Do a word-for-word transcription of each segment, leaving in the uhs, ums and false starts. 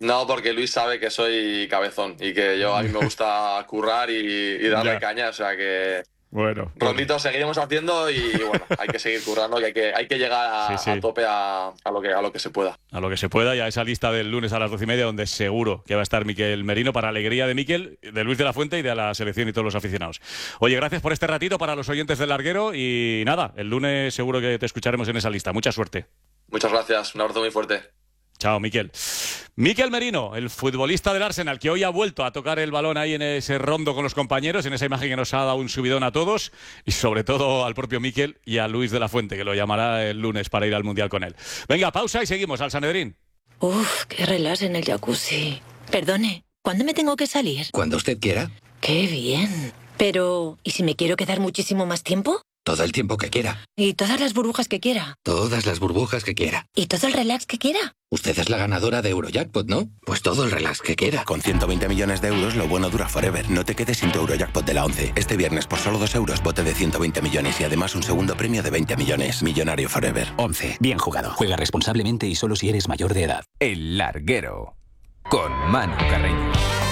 No, porque Luis sabe que soy cabezón y que yo a mí me gusta currar y, y darle Ya. caña, o sea que Bueno, prontito bueno. seguiremos haciendo y bueno, hay que seguir currando y hay que, hay que llegar a, Sí, sí. a tope a, a, lo que, a lo que se pueda. A lo que se pueda, y a esa lista del lunes a las doce y media, donde seguro que va a estar Miquel Merino, para alegría de Miquel, de Luis de la Fuente y de la selección y todos los aficionados. Oye, gracias por este ratito para los oyentes del Larguero y nada, el lunes seguro que te escucharemos en esa lista. Mucha suerte. Muchas gracias, un abrazo muy fuerte. Chao, Miquel. Miquel Merino, el futbolista del Arsenal, que hoy ha vuelto a tocar el balón ahí en ese rondo con los compañeros, en esa imagen que nos ha dado un subidón a todos y sobre todo al propio Miquel y a Luis de la Fuente, que lo llamará el lunes para ir al Mundial con él. Venga, pausa y seguimos al Sanedrín. Uf, qué relax en el jacuzzi. Perdone, ¿cuándo me tengo que salir? Cuando usted quiera. Qué bien. Pero, ¿y si me quiero quedar muchísimo más tiempo? Todo el tiempo que quiera. ¿Y todas las burbujas que quiera? Todas las burbujas que quiera. ¿Y todo el relax que quiera? Usted es la ganadora de Eurojackpot, ¿no? Pues todo el relax que quiera. Con ciento veinte millones de euros, lo bueno dura forever. No te quedes sin tu Eurojackpot de la once. Este viernes, por solo dos euros, bote de ciento veinte millones y además un segundo premio de veinte millones. Millonario forever. once. Bien jugado. Juega responsablemente y solo si eres mayor de edad. El Larguero. Con Manu Carreño.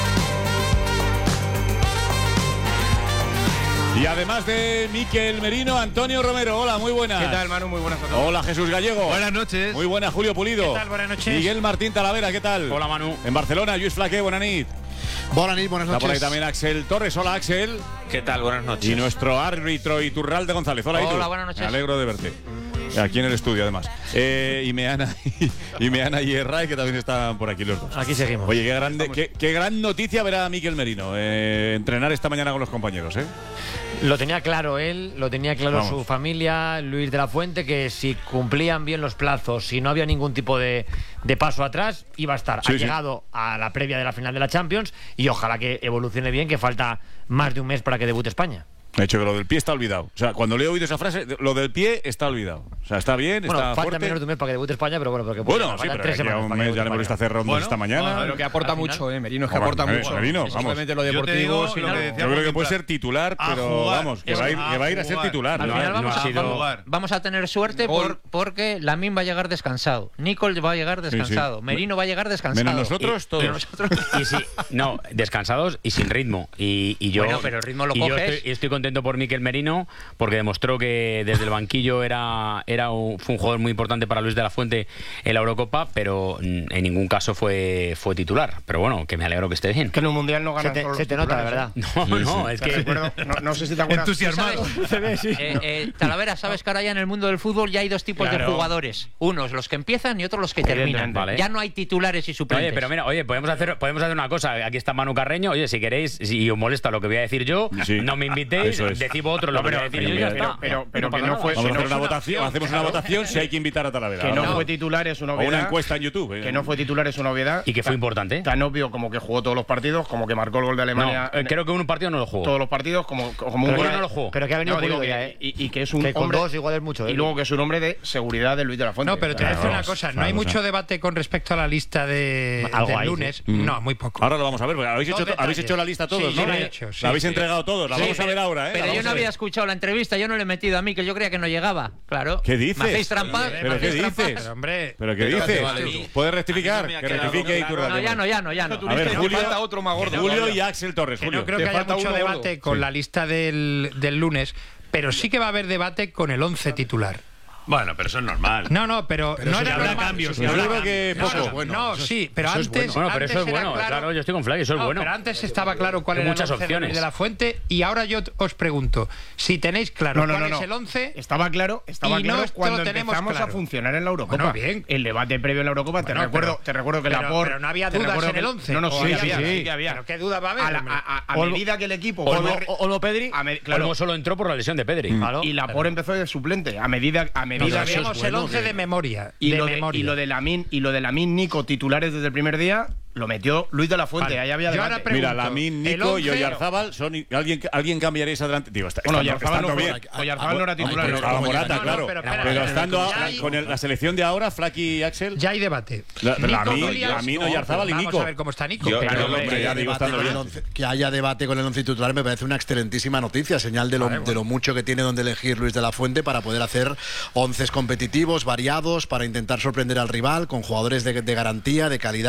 Y además de Miquel Merino, Antonio Romero. Hola, muy buenas. ¿Qué tal, Manu? Muy buenas a todos. Hola, Jesús Gallego. Buenas noches. Muy buenas, Julio Pulido. ¿Qué tal? Buenas noches. Miguel Martín Talavera, ¿qué tal? Hola, Manu. En Barcelona, Lluís Flaqué, buenas nit. Buenas nit, buenas Está noches. por ahí también Axel Torres. Hola, Axel. ¿Qué tal? Buenas noches. Y nuestro árbitro Iturralde González. Hola, Itu. Hola, buenas noches. Me alegro de verte. Aquí en el estudio, además. Eh, y Meana y, y Meana y Erray, que también están por aquí los dos. Aquí seguimos. Oye, qué, grande, qué, qué gran noticia ver a Miquel Merino eh, entrenar esta mañana con los compañeros, ¿eh? Lo tenía claro él, lo tenía claro Vamos. su familia, Luis de la Fuente, que si cumplían bien los plazos, si no había ningún tipo de, de paso atrás, iba a estar. Sí, ha sí. llegado a la previa de la final de la Champions y ojalá que evolucione bien, que falta más de un mes para que debute España. De hecho, que lo del pie está olvidado. O sea, cuando le he oído esa frase, lo del pie está olvidado. O sea, está bien, Bueno, está falta fuerte. menos de un mes para que debute España, pero bueno, porque Bueno, sí, faltan pero tres aquí a semanas un para que mes debute ya le hemos España. visto hacer rondos esta mañana. Pero que aporta al final. mucho, ¿eh? Merino es que Vamos, aporta eh, mucho. Merino, No vamos. solamente lo Yo te deportivo, digo sino lo que que... decía- Yo creo que puede ser titular, A pero jugar. vamos, que Eso, va a ir, a que va a, ir a ser jugar. titular. Al ¿no? final no vamos, ha a, sido- vamos, vamos a tener suerte por, porque Lamin va a llegar descansado, Nicole va a llegar descansado, sí. Merino va a llegar descansado. Menos nosotros, Y- todos. pero nosotros- Y sí, no, descansados y sin ritmo. Y, y yo, Bueno, pero el ritmo lo y yo coges. estoy, estoy contento por Miquel Merino porque demostró que desde el banquillo era, era un, fue un jugador muy importante para Luis de la Fuente en la Eurocopa, pero mm, en ningún caso fue, fue titular. Pero bueno, que me alegro que esté bien. Que en un mundial no se ganan te, solo se los te nota, la verdad. titulares, No, no, es ¿eh? Te que... recuerdo, no, no sé si te acuerdas. Entusiasmado. ¿Sabes? Eh, eh, Talavera, sabes que ahora ya en el mundo del fútbol ya hay dos tipos Claro. de jugadores. Unos los que empiezan y otros los que terminan. Evidentemente, vale. Ya no hay titulares y suplentes. Oye, pero mira, oye, podemos hacer, podemos hacer una cosa. Aquí está Manu Carreño. Oye, si queréis, si os molesta lo que voy a decir yo, Sí. no me invitéis, Eso es. decid vosotros lo No, que voy a pero- decir yo y ya pero- está. pero- pero pasa que no nada. fue- Vamos a no hacer una es una votación, opción, hacemos una claro. votación si hay que invitar a Talavera. Que Vamos no a fue ver. titular es una O obviedad. una encuesta en YouTube. ¿eh? Que no fue titular es una obviedad. Y que fue Tan- importante. Tan obvio como que jugó todos los partidos, como que marcó el gol de Alemania. No, eh, en- creo que un partido no lo jugó. todos los partidos, como, como un Pero gol. que no lo jugó. Pero que ha venido No, digo pulido que- ya, ¿eh? y, y que es un Que con hombre. dos igual es mucho, ¿eh? Y luego que es un hombre de seguridad de Luis de la Fuente. No, pero te voy a decir Claro, una cosa. No claro, hay o sea. mucho debate con respecto a la lista de, Algo del hay, lunes. sí. No, muy poco. Ahora lo vamos a ver, porque habéis Dos hecho, detalles. habéis hecho la lista todos, Sí, ¿no? sí, lo he La- hecho, sí, la habéis sí. entregado todos, la Sí, vamos a ver ahora, ¿eh? La Pero vamos yo no a ver. había escuchado la entrevista, yo no le he metido a mí, que yo creía que no llegaba. Claro. ¿Qué dices? ¿Me hacéis trampas? ¿Pero ¿Me qué hacéis trampas? dices? Pero, hombre, ¿Pero qué pero dices? vale, tú. ¿Puedes rectificar? A mí no me ha Que quedado rectifique claro. Iturralde. No, ya no, ya no, ya no. A ver, Te Julio, falta otro más gordo Julio todavía. y Axel Torres. Que Julio. no creo Te que haya falta mucho uno gordo. debate con Sí. la lista del, del lunes, pero sí que va a haber debate con el once titular. Bueno, pero eso es normal. No, no, pero, Pero no eso era si habrá normal. cambios, si No, habrá no, cambios. que no, poco. no, Es bueno, no, eso es- sí, pero eso es antes, bueno. Bueno, pero eso es antes era bueno. Claro, yo estoy con Flavio, eso es No, bueno. pero antes estaba claro cuál Hay era muchas el once de opciones. Luis de la Fuente y ahora yo os pregunto, si tenéis claro No, no, cuál no, es no. el once... Estaba claro, estaba Y claro no cuando lo tenemos empezamos claro. a funcionar en la Eurocopa. Bueno, bien. El debate previo en la Eurocopa, te Bueno, recuerdo, pero- te recuerdo que pero- Laporte. pero no había te dudas recuerdo en el que- once. No, no, ¿O sí, había? había, Sí. sí que había. ¿Pero qué duda va a haber, A, la- hombre? a- a- a Olmo- medida que el equipo. Olmo, fue re- Olmo Pedri. a me- claro, Olmo solo entró por la lesión de Pedri. Claro. y Laporte empezó de suplente. A medida, a medida Nos que. sabíamos el once de memoria. Y de lo de, memoria. y lo de Lamin y lo de Lamin Nico titulares desde el primer día lo metió Luis de la Fuente. Vale. Ahí había Yo debate. ahora pregunto, Mira, Lamin, el Nico y once- Oyarzábal son. ¿Alguien, ¿Alguien cambiaría esa delante? Digo, está, Bueno, estando- Oyarzábal no estando fue- bien. Oyarzábal no era titular. Pero no, estaba no, Morata, no, claro. pero Pero, espera, estando pero a- ya hay- con el- la selección de ahora, Flaki y Axel. Ya hay debate. La- Nico Lamin, Williams- Lamin, no, Oyarzábal y pero Nico. Vamos a ver cómo está Nico. Yo- Pero- Claro, pero hombre, que ya haya digo, debate estando con el bien. once- que haya debate con el once titular me parece una excelentísima noticia, señal de lo, de lo mucho que tiene donde elegir Luis de la Fuente para poder hacer onces competitivos, variados, para intentar sorprender al rival con jugadores de, de garantía, de calidad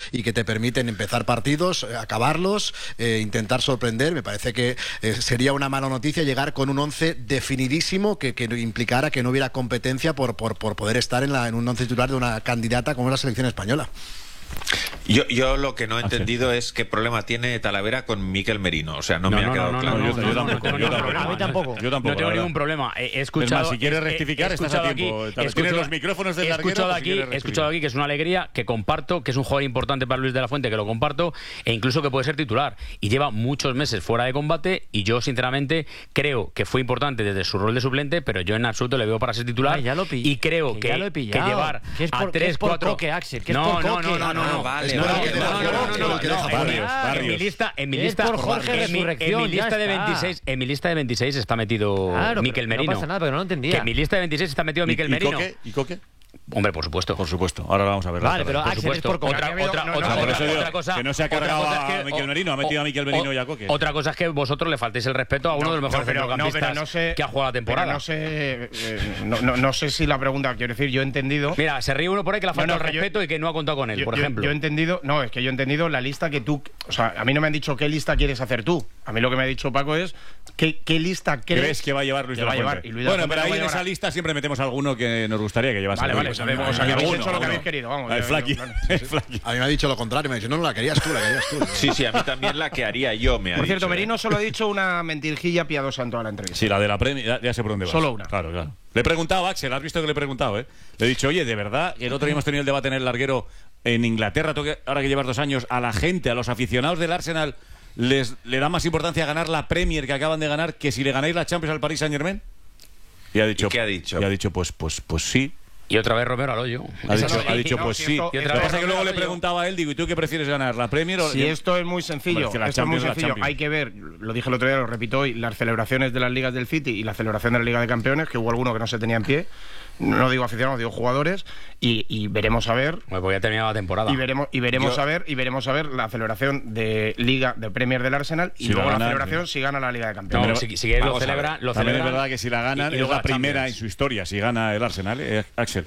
y que te permiten empezar partidos, acabarlos, eh, intentar sorprender. Me parece que eh, sería una mala noticia llegar con un once definidísimo que, que implicara que no hubiera competencia por, por, por poder estar en, la, en un once titular de una candidata como es la selección española. Yo, yo lo que no he entendido es qué problema tiene Talavera con Mikel Merino. O sea, no, No, me ha no, quedado no, claro. no, no, no, no, no tengo ningún problema. A mí tampoco. Yo tampoco, No tengo la ningún verdad. problema. He, he escuchado. Es más, si quieres he- he- rectificar, he estás a escuchado tiempo. aquí- Tal vez he tienes escuchado- los micrófonos del he larguero, escuchado por si aquí, quieres he rectificar. escuchado aquí que es una alegría, que comparto, que es un jugador importante para Luis de la Fuente, que lo comparto, e incluso que puede ser titular. Y lleva muchos meses fuera de combate, y yo, sinceramente, creo que fue importante desde su rol de suplente, pero yo en absoluto le veo para ser titular. Ay, ya lo pi- y creo que que, ya lo he que pillado. llevar Que es por- a que tres, es por cuatro... Coque, Axel, que es no, por no, Coque. no, no, no, Ah, no, vale, no, vale, no, que no, deja no, no, no, Coque, no, que no, deja en mi- Barrios, Barrios. En mi lista, en mi Es lista, por Jorge en mi- en mi Resurrección, ya lista de está. veintiséis, en mi lista de veintiséis está metido Claro, Mikel pero Merino. No pasa nada, pero no lo entendía. Que en mi lista de veintiséis está metido ¿Y- Mikel y Merino. Coque? ¿Y Coque? Hombre, por supuesto. Por supuesto. Ahora lo vamos a ver. Vale, pero Por Axel es supuesto. por Coque. Otra, Ha habido- otra, no, no, otra, no, por otra, eso digo otra cosa. que no se ha otra cargado cosa a es que- Mikel Merino, ha metido a Mikel Merino y a Coque. Otra cosa es que vosotros le faltéis el respeto a uno No, de los mejores no, pero- centrocampistas no, pero no sé- que ha jugado la temporada. Pero no sé, eh, no, no, no sé si la pregunta, quiero decir, yo he entendido. Mira, se ríe uno por ahí que le ha No, faltado no, el que yo- respeto y que no ha contado con él, Yo, por yo- ejemplo. yo he entendido, no, es que yo he entendido la lista que tú, o sea, a mí no me han dicho qué lista quieres hacer tú. A mí lo que me ha dicho Paco es qué, qué lista crees, ¿Crees que va a llevar Luis que de la va a llevar? Fuente? Y Luis de la Bueno, Fuente pero no ahí va a en llevar esa a- lista siempre metemos alguno que nos gustaría que llevase. Vale, vale, Pues, sabemos, a- o sea, que a- habéis alguno, hecho lo que alguno. habéis querido, vamos. El yo- Flaqui. yo- no, El Flaqui. A mí me ha dicho lo contrario, me ha dicho, no, no, la querías tú, la querías tú. Sí, sí, a mí también la que haría yo me ha Por cierto, dicho, ¿eh? Merino solo ha dicho una mentirjilla piadosa en toda la entrevista. Sí, la de la Premier, ya, ya sé por dónde vas. Solo una. Claro, claro. Le he preguntado a Axel, has visto que le he preguntado, ¿eh? Le he dicho, oye, de verdad, el otro día hemos tenido el debate en el larguero en Inglaterra, tú que- ahora que llevas dos años, a la gente, a los aficionados del Arsenal, les le da más importancia ganar la Premier que acaban de ganar que si le ganáis la Champions al Paris Saint-Germain. Y ha dicho, ¿Y qué ha dicho? Y ha dicho, pues, pues, pues sí. Y otra vez Romero al hoyo. Ha Esa dicho, no, ha y- dicho no, pues si sí. esto- Lo que esto pasa es es que luego le Romero, preguntaba a él, digo, ¿y tú qué prefieres ganar, la Premier o...? Si esto es muy sencillo, Hombre, es que la esto es muy Champions es la sencillo. Champions. Hay que ver, lo dije el otro día, lo repito hoy, las celebraciones de las ligas del City y la celebración de la Liga de Campeones, que hubo alguno que no se tenía en pie. No digo aficionados, digo jugadores, y, y veremos a ver. Pues voy a terminar la temporada. Y veremos, y veremos Yo- a ver, y veremos a ver la celebración de Liga de Premier del Arsenal y Si luego la la ganan, celebración sí. si gana la Liga de No, Campeones. si, si quieres lo Vamos a ver. celebran, lo También es celebran. verdad que si la ganan y- y es luego la primera Champions. en su historia, si gana el Arsenal, ¿eh, Axel?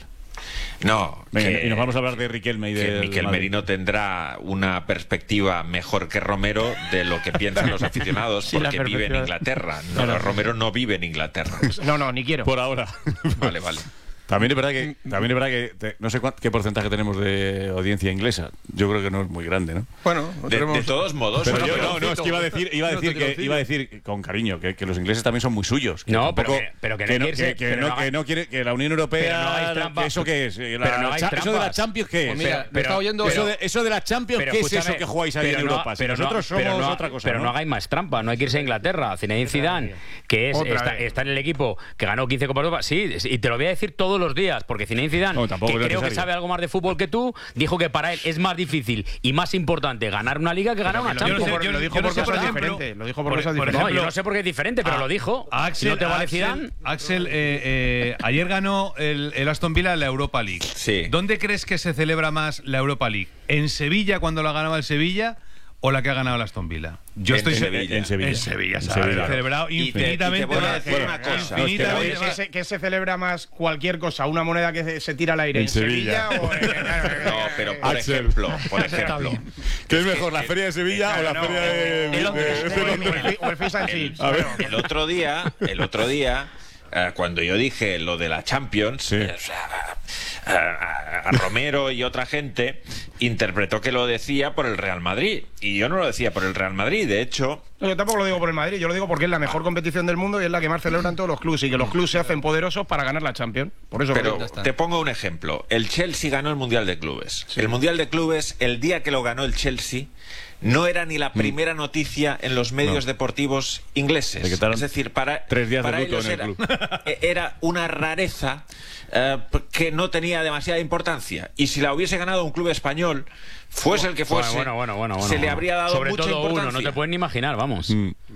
No, Venga, que- y nos vamos a hablar de Riquelme y que de Mikel Madrid. Merino tendrá una perspectiva mejor que Romero de lo que piensan los aficionados Sí, la porque vive en perspectiva. Inglaterra. No, Claro. Romero no vive en Inglaterra. No, no, ni quiero. Por ahora. Vale, vale. También es verdad que, también es verdad que te- no sé cuán- qué porcentaje tenemos de audiencia inglesa. Yo creo que no es muy grande, ¿no? Bueno, De, de todos modos, Pero bueno, yo, pero- no, no, es que iba a decir, iba a No, decir te que quiero iba a decir con cariño que, que los ingleses también son muy suyos. Que No, pero tampoco- que- pero que no que no, quiere ser- que, pero no, no que hagáis- no quiere que la Unión pero no Europea, hagáis trampa. que eso qué es, La- Pero no la hagáis cha- eso de la trampas. Champions qué es. Pues mira, Pero- me está oyendo eso, eso. de, eso de la Champions, Pero ¿qué es eso escúchame, que jugáis ahí pero en no- Europa? Si pero no- nosotros somos pero no- otra cosa, Pero ¿no? no hagáis más trampa, no hay que irse a Inglaterra. Zinedine Zidane, que es Otra está, vez. está en el equipo que ganó quince Copas de Europa. Sí, y te lo voy a decir todos los días, porque Zinedine Zidane, No, tampoco que es creo que necesario. sabe algo más de fútbol que tú, dijo que para él es más difícil y más importante ganar una liga que ganar una Lo Champions. dijo sé, por- yo lo no- dijo yo no por sé, por cosas ejemplo, diferentes. Lo dijo por por- cosas por diferentes. No, yo ejemplo, no sé por qué es diferente, pero a- lo dijo. a Axel, ¿No te vale Axel, Zidane? Axel, eh, eh, ayer ganó el, el Aston Villa la Europa League. Sí. ¿Dónde crees que se celebra más la Europa League? ¿En Sevilla cuando la ganaba el Sevilla o la que ha ganado el Aston Villa? Yo En estoy se- Sevilla. En Sevilla. En Sevilla, En ¿sabes? Sevilla. Celebrado Y te- y infinitamente te voy a más. decir una cosa. Infinitamente ¿Qué más. se, qué se celebra más cualquier cosa? ¿Una moneda que se, se tira al aire En en, Sevilla, Sevilla. o en, No, pero por Axel. ejemplo, por ejemplo. ¿Qué es mejor, la Feria de Sevilla o la no, Feria de, o- de- o- de- de o- Londres? o el Fish and Chips. A ver. Bueno. El otro día, el otro día, eh, cuando yo dije lo de la Champions, Sí. eh, o sea, a, a- a Romero y otra gente interpretó que lo decía por el Real Madrid. Y yo no lo decía por el Real Madrid. De hecho, No, yo tampoco lo digo por el Madrid, yo lo digo porque es la mejor competición del mundo y es la que más celebran todos los clubes y que los clubes se hacen poderosos para ganar la Champions. Por eso lo pero digo. te pongo un ejemplo. El Chelsea ganó el Mundial de Clubes. El Mundial de Clubes, el día que lo ganó el Chelsea, no era ni la primera noticia en los medios No. deportivos ingleses. Le quitaron Es decir, para, tres días de para luto ellos en el era, club. e- era una rareza eh, que no tenía demasiada importancia. Y si la hubiese ganado un club español, fuese el que fuese, Bueno, bueno, bueno, bueno, se le bueno. habría dado Sobre mucha todo importancia. uno, no te puedes ni imaginar, vamos. Mm.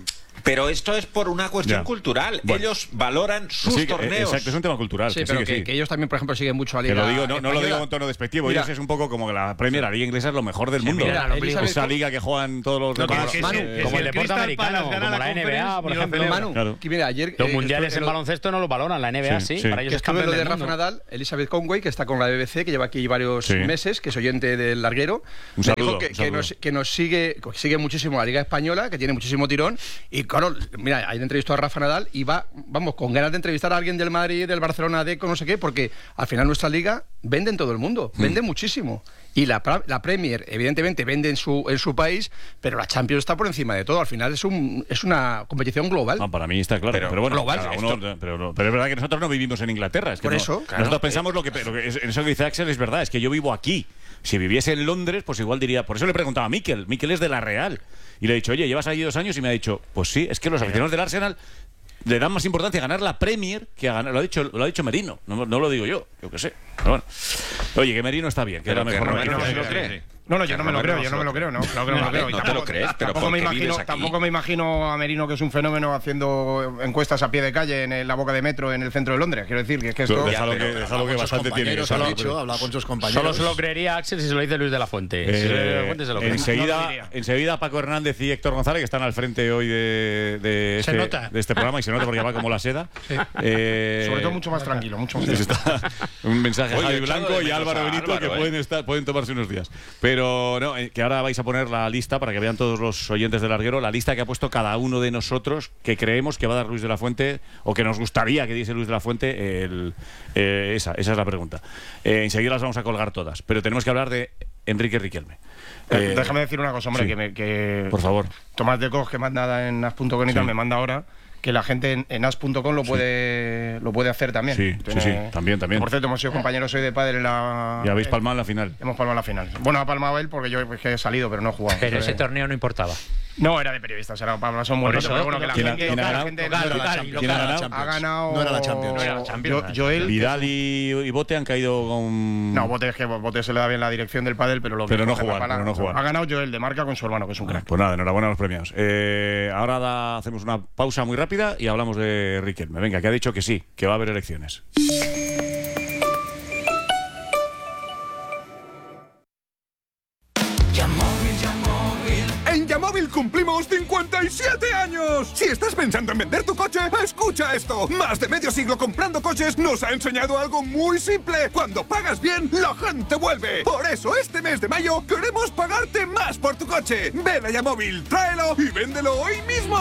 Pero esto es por una cuestión Ya. cultural. Bueno. Ellos valoran sus Sí, que- torneos. exacto, es un tema cultural. Sí, que pero sí, que que, sí. que ellos también, por ejemplo, siguen mucho a la Que Liga lo digo, no, no lo española. digo con tono despectivo. Mira, ellos es un poco como la Premier, la liga inglesa es lo mejor del Sí, mundo. mira, Elizabeth Esa Co- liga que juegan todos los No, demás. que- que- Manu, que- que como si el deporte Crystal americano, Palace gana como la N B A, Conference, por ni lo ejemplo. celebra. Manu, Claro. que mira, ayer Los eh, mundiales estuve- en baloncesto no lo valoran, la N B A Sí, sí, sí. para ellos que es estuve campeón lo de del Rafa mundo. Nadal, Elizabeth Conway, que está con la B B C, que lleva aquí varios Sí. meses, que es oyente del larguero. Un me saludo, dijo que, un que saludo. nos, que nos sigue, que sigue muchísimo la Liga Española, que tiene muchísimo tirón. Y claro, mira, ahí entrevistó a Rafa Nadal y va, vamos, con ganas de entrevistar a alguien del Madrid, del Barcelona, de no sé qué, porque al final nuestra liga vende en todo el mundo, vende muchísimo. Y la, pra- la Premier, evidentemente, vende en su, en su país, pero la Champions está por encima de todo. Al final es, un, es una competición global. No, para mí está claro, pero, Pero bueno, global, cada esto- uno- pero, no- pero es verdad que nosotros no vivimos en Inglaterra. Es que Por no- eso, nosotros claro. pensamos lo que, lo que es- en eso que dice Axel es verdad, es que yo vivo aquí. Si viviese en Londres, pues igual diría. Por eso le preguntaba a Mikel. Mikel es de la Real. Y le he dicho, oye, llevas ahí dos años y me ha dicho, pues sí, es que los aficionados del Arsenal le dan más importancia a ganar la Premier que a ganar. Lo ha dicho, lo ha dicho Merino, no, no lo digo yo, yo qué sé. Pero bueno. Oye, que Merino está bien, que Pero era que mejor. Romero noticia. no se lo cree. No, no, yo no me lo Romero creo, yo no me lo creo, no, claro que no me lo Vale, creo. Y no te tampoco- lo crees, pero tampoco ¿por me qué imagino, vives aquí? tampoco me imagino a Merino, que es un fenómeno, haciendo encuestas a pie de calle en la boca de metro en el centro de Londres. Quiero decir que es que esto... Déjalo Ya, que, pero- déjalo que bastante tiene. compañeros, Déjalo, ha dicho, pero- ha hablado con sus compañeros. Solo se lo creería Axel si se lo dice Luis de la Fuente. Si se lo dice Luis de la Fuente se lo Eh, cree. No lo enseguida, diría. enseguida Paco Hernández y Héctor González, que están al frente hoy de, de, Se este, nota. de este programa, y se nota porque va como la seda. Eh, Sobre todo mucho más tranquilo, mucho más Pues tranquilo. está un mensaje a Oye, Javi echado Blanco de y menos Álvaro a Benito Álvaro, que ¿eh? pueden, estar, pueden tomarse unos días. Pero no, eh, que ahora vais a poner la lista para que vean todos los oyentes del larguero, la lista que ha puesto cada uno de nosotros que creemos que va a dar Luis de la Fuente o que nos gustaría que diese Luis de la Fuente. El, eh, esa, esa es la pregunta. Eh, enseguida las vamos a colgar todas, pero tenemos que hablar de Enrique Riquelme. Eh, Eh, Déjame decir una cosa, hombre, sí. que, me, que Por favor. Tomás de Cos, que manda en as punto com y tal, Sí. me manda ahora que la gente en, en as punto com lo puede lo puede hacer también. Sí, sí, sí, también, también. Por cierto, hemos sido compañeros hoy de padre en la... Y habéis palmado en la final. Hemos palmado en la final. Bueno, ha palmado él porque yo es que he salido, pero no he jugado. Pero ese Eh, torneo no importaba. No, era de periodistas, era para hablar son muy Por bonito, eso, pero bueno, que la ¿quién ha- gente, quién ha la ganado? gente- No era la Local, Champions. ¿quién ha no era la ganado? Champions. ha ganado... No era la Champions. No era la Champions. Yo- Joel... Vidal y, y Bote han caído con. No, Bote es que Bote se le da bien la dirección del pádel, pero lo que Pero no Jorge jugar, Rapala- pero no jugar. Ha ganado Joel de Marca con su hermano, que es un crack. Pues nada, enhorabuena a los premiados. Eh, ahora da- hacemos una pausa muy rápida y hablamos de Riquelme. Venga, que ha dicho que sí, que va a haber elecciones. En Yamóvil cumplimos cincuenta y siete años. Si estás pensando en vender tu coche, escucha esto. Más de medio siglo comprando coches nos ha enseñado algo muy simple. Cuando pagas bien, la gente vuelve. Por eso este mes de mayo queremos pagarte más por tu coche. Ven a Yamóvil, tráelo y véndelo hoy mismo.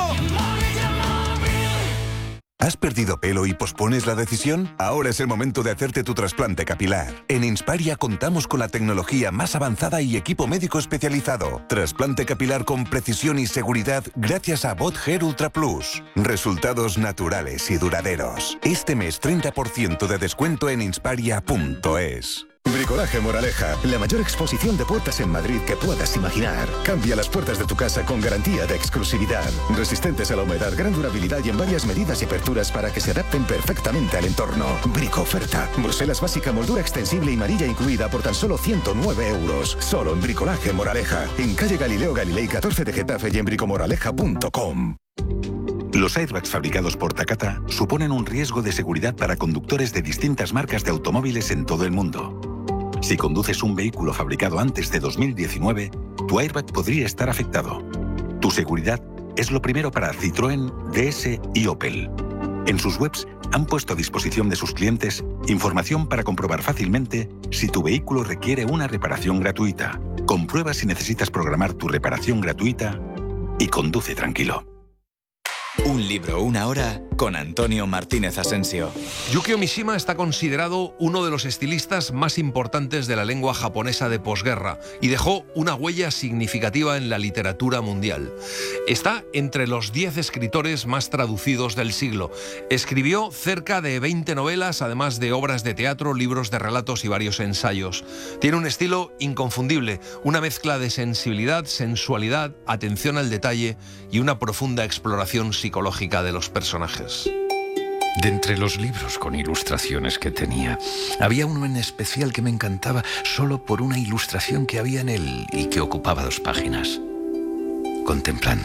¿Has perdido pelo y pospones la decisión? Ahora es el momento de hacerte tu trasplante capilar. En Insparia contamos con la tecnología más avanzada y equipo médico especializado. Trasplante capilar con precisión y seguridad gracias a Bot Hair Ultra Plus. Resultados naturales y duraderos. Este mes treinta por ciento de descuento en insparia punto es. Bricolaje Moraleja, la mayor exposición de puertas en Madrid que puedas imaginar. Cambia las puertas de tu casa con garantía de exclusividad. Resistentes a la humedad, gran durabilidad y en varias medidas y aperturas para que se adapten perfectamente al entorno. Brico oferta. Bruselas básica, moldura extensible y manilla incluida por tan solo ciento nueve euros. Solo en Bricolaje Moraleja. En calle Galileo Galilei catorce de Getafe y en bricomoraleja punto com. Los airbags fabricados por Takata suponen un riesgo de seguridad para conductores de distintas marcas de automóviles en todo el mundo. Si conduces un vehículo fabricado antes de dos mil diecinueve, tu airbag podría estar afectado. Tu seguridad es lo primero para Citroën, D S y Opel. En sus webs han puesto a disposición de sus clientes información para comprobar fácilmente si tu vehículo requiere una reparación gratuita. Comprueba si necesitas programar tu reparación gratuita y conduce tranquilo. Un libro, una hora, con Antonio Martínez Asensio. Yukio Mishima está considerado uno de los estilistas más importantes de la lengua japonesa de posguerra y dejó una huella significativa en la literatura mundial. Está entre los diez escritores más traducidos del siglo. Escribió cerca de veinte novelas, además de obras de teatro, libros de relatos y varios ensayos. Tiene un estilo inconfundible, una mezcla de sensibilidad, sensualidad, atención al detalle y una profunda exploración psicológica de los personajes. De entre los libros con ilustraciones que tenía, había uno en especial que me encantaba solo por una ilustración que había en él y que ocupaba dos páginas. Contemplándola,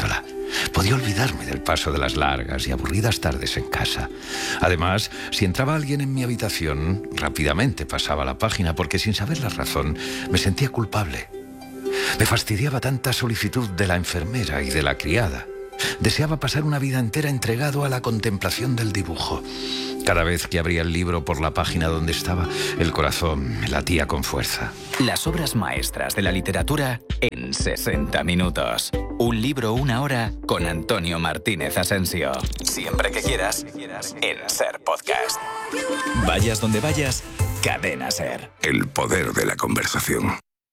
Podía olvidarme del paso de las largas y aburridas tardes en casa. Además, si entraba alguien en mi habitación, rápidamente pasaba la página porque sin saber la razón me sentía culpable. Me fastidiaba tanta solicitud de la enfermera y de la criada. Deseaba pasar una vida entera entregado a la contemplación del dibujo. Cada vez que abría el libro por la página donde estaba, el corazón me latía con fuerza. Las obras maestras de la literatura en sesenta minutos. Un libro, una hora con Antonio Martínez Asensio. Siempre que quieras, en Ser Podcast. Vayas donde vayas, Cadena Ser. El poder de la conversación.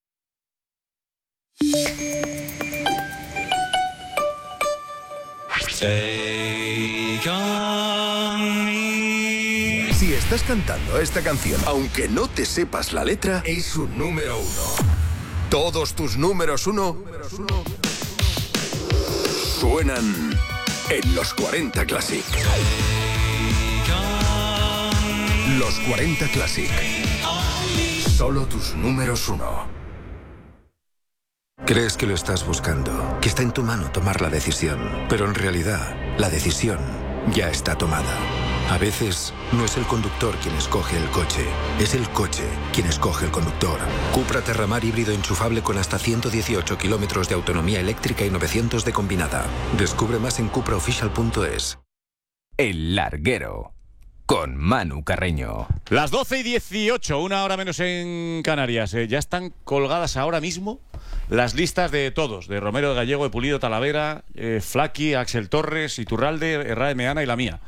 Si estás cantando esta canción, aunque no te sepas la letra, es un número uno. Todos tus números uno suenan en los cuarenta Classic. Los cuarenta Classic. Solo tus números uno. Crees que lo estás buscando, que está en tu mano tomar la decisión, pero en realidad la decisión ya está tomada. A veces no es el conductor quien escoge el coche, es el coche quien escoge el conductor. Cupra Terramar híbrido enchufable con hasta ciento dieciocho kilómetros de autonomía eléctrica y novecientos de combinada. Descubre más en cupra oficial punto es. El Larguero, con Manu Carreño. Las doce y dieciocho, una hora menos en Canarias. Eh, ya están colgadas ahora mismo las listas de todos, de Romero, de Gallego, de Pulido, Talavera, eh, Flaqui, Axel Torres, Iturralde, Herrera de Meana y la mía.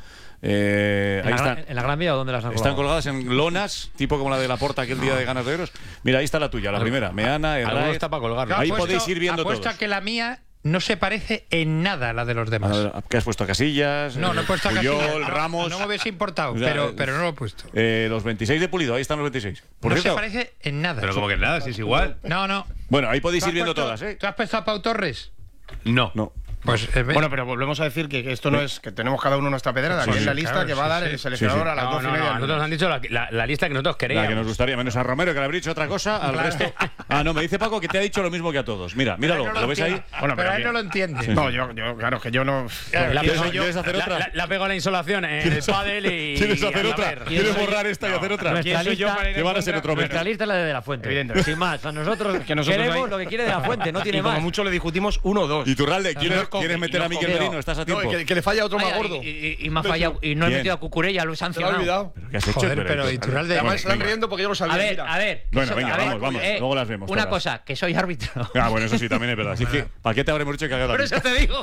Eh, ¿En, ahí la, están. ¿En la Gran Vía o dónde las han colgado? Están colgadas en lonas, tipo como la de Laporta aquel día de Ganas de Veros. Mira, ahí está la tuya, la primera. Meana, Herrera. Está para colgarlo. Ahí Apuesto, podéis ir viendo apuesto todos. a que la mía no se parece en nada a la de los demás. ¿Qué has puesto? ¿Casillas? No, no he puesto a Puyol, Casillas. No, Ramos. no me hubiese importado, Ya, pero, eh, pero no lo he puesto. Eh, los veintiséis de Pulido, ahí están los veintiséis. Por No cierto, se parece en nada. Pero como que nada, si es igual. No, no. bueno, ahí podéis ¿Tú ir has viendo puesto- todas, ¿eh? ¿Tú has puesto a Pau Torres? No. No. Pues eh, ve- Bueno, pero volvemos a decir que, que esto no es que tenemos cada uno nuestra pedrada, Sí, que es sí, la lista claro, que va a sí, dar sí. el seleccionador Sí, sí. a las No, doce no, y media. no, del nosotros nos han dicho la, la- la lista que nosotros La queríamos. que nos gustaría, menos a Romero, que le habría dicho otra cosa, al resto. Ah, no, me dice Paco que te ha dicho lo mismo que a todos. Mira, míralo, Pero él no ¿lo ves ahí? entiende. Bueno, pero pero él no lo entiende. Sí. No, yo, yo, claro, que yo no. La ¿Quieres- pegó- quieres hacer la- otra? La, la pegó la insolación en el pádel y. ¿Quieres hacer y a otra? ver. ¿Quieres borrar esta y hacer otra? Nuestra ¿Quién soy yo lista- para ir en que van a ser contra? otro Nuestra lista es la de De La Fuente. Evidentemente. Sin más, a nosotros, Que nosotros queremos ahí- lo que quiere De La Fuente, no tiene y como más. mucho le discutimos uno o dos. Y Turralde, No, ¿quieres, no, con- ¿quieres meter no, a Miquel con- Merino? ¿Estás a tiempo? No, que, que le falla otro más Ay, gordo. Y, y- y me ha fallado. Y no he ¿Quién? metido a Cucurella, lo he Se lo ha sancionado. olvidado. ¿Qué has hecho? Joder, pero Iturralde- Además, Bueno, se están venga. riendo porque yo lo sabía. A ver, mira. a ver. que Bueno, soy- venga, a ver, vamos, vamos, eh, luego las vemos Una todas. cosa, que soy árbitro. Ah, bueno, eso sí, también es verdad. Así que, ¿para qué te habremos dicho que haga la Por lista? eso te digo.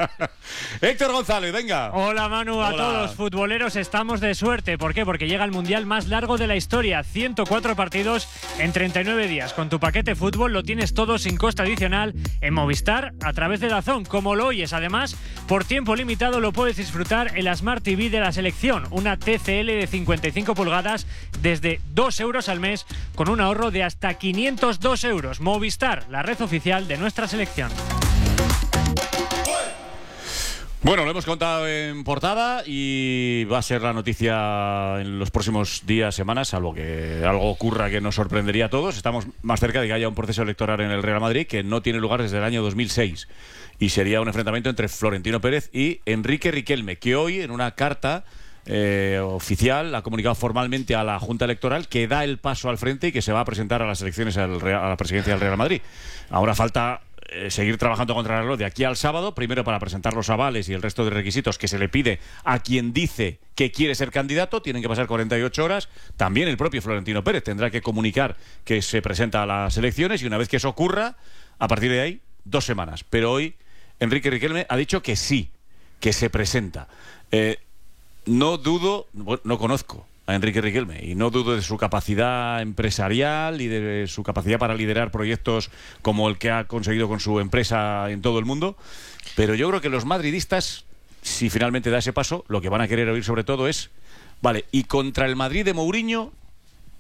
Héctor González, venga. Hola Manu, a Hola. todos futboleros, estamos de suerte. ¿Por qué? Porque llega el mundial más largo de la historia, ciento cuatro partidos en treinta y nueve días. Con tu paquete fútbol lo tienes todo sin coste adicional en Movistar a través de DAZN, como lo oyes. Además, por tiempo limitado lo puedes disfrutar en la Smart T V de la selección, una T C L de cincuenta y cinco pulgadas desde dos euros al mes con un ahorro de hasta quinientos dos euros. Movistar, la red oficial de nuestra selección. Bueno, lo hemos contado en portada y va a ser la noticia en los próximos días, semanas, salvo que algo ocurra que nos sorprendería a todos. Estamos más cerca de que haya un proceso electoral en el Real Madrid que no tiene lugar desde el año dos mil seis. Y sería un enfrentamiento entre Florentino Pérez y Enrique Riquelme, que hoy en una carta eh, oficial ha comunicado formalmente a la Junta Electoral que da el paso al frente y que se va a presentar a las elecciones al Real- a la presidencia del Real Madrid. Ahora falta eh, seguir trabajando contra el reloj de aquí al sábado, primero para presentar los avales y el resto de requisitos que se le pide a quien dice que quiere ser candidato. Tienen que pasar cuarenta y ocho horas. También el propio Florentino Pérez tendrá que comunicar que se presenta a las elecciones y una vez que eso ocurra, a partir de ahí, dos semanas. Pero hoy Enrique Riquelme ha dicho que sí, que se presenta. Eh, no dudo, bueno, no conozco a Enrique Riquelme y no dudo de su capacidad empresarial y de su capacidad para liderar proyectos como el que ha conseguido con su empresa en todo el mundo, pero yo creo que los madridistas, si finalmente da ese paso, lo que van a querer oír sobre todo es, vale, y contra el Madrid de Mourinho,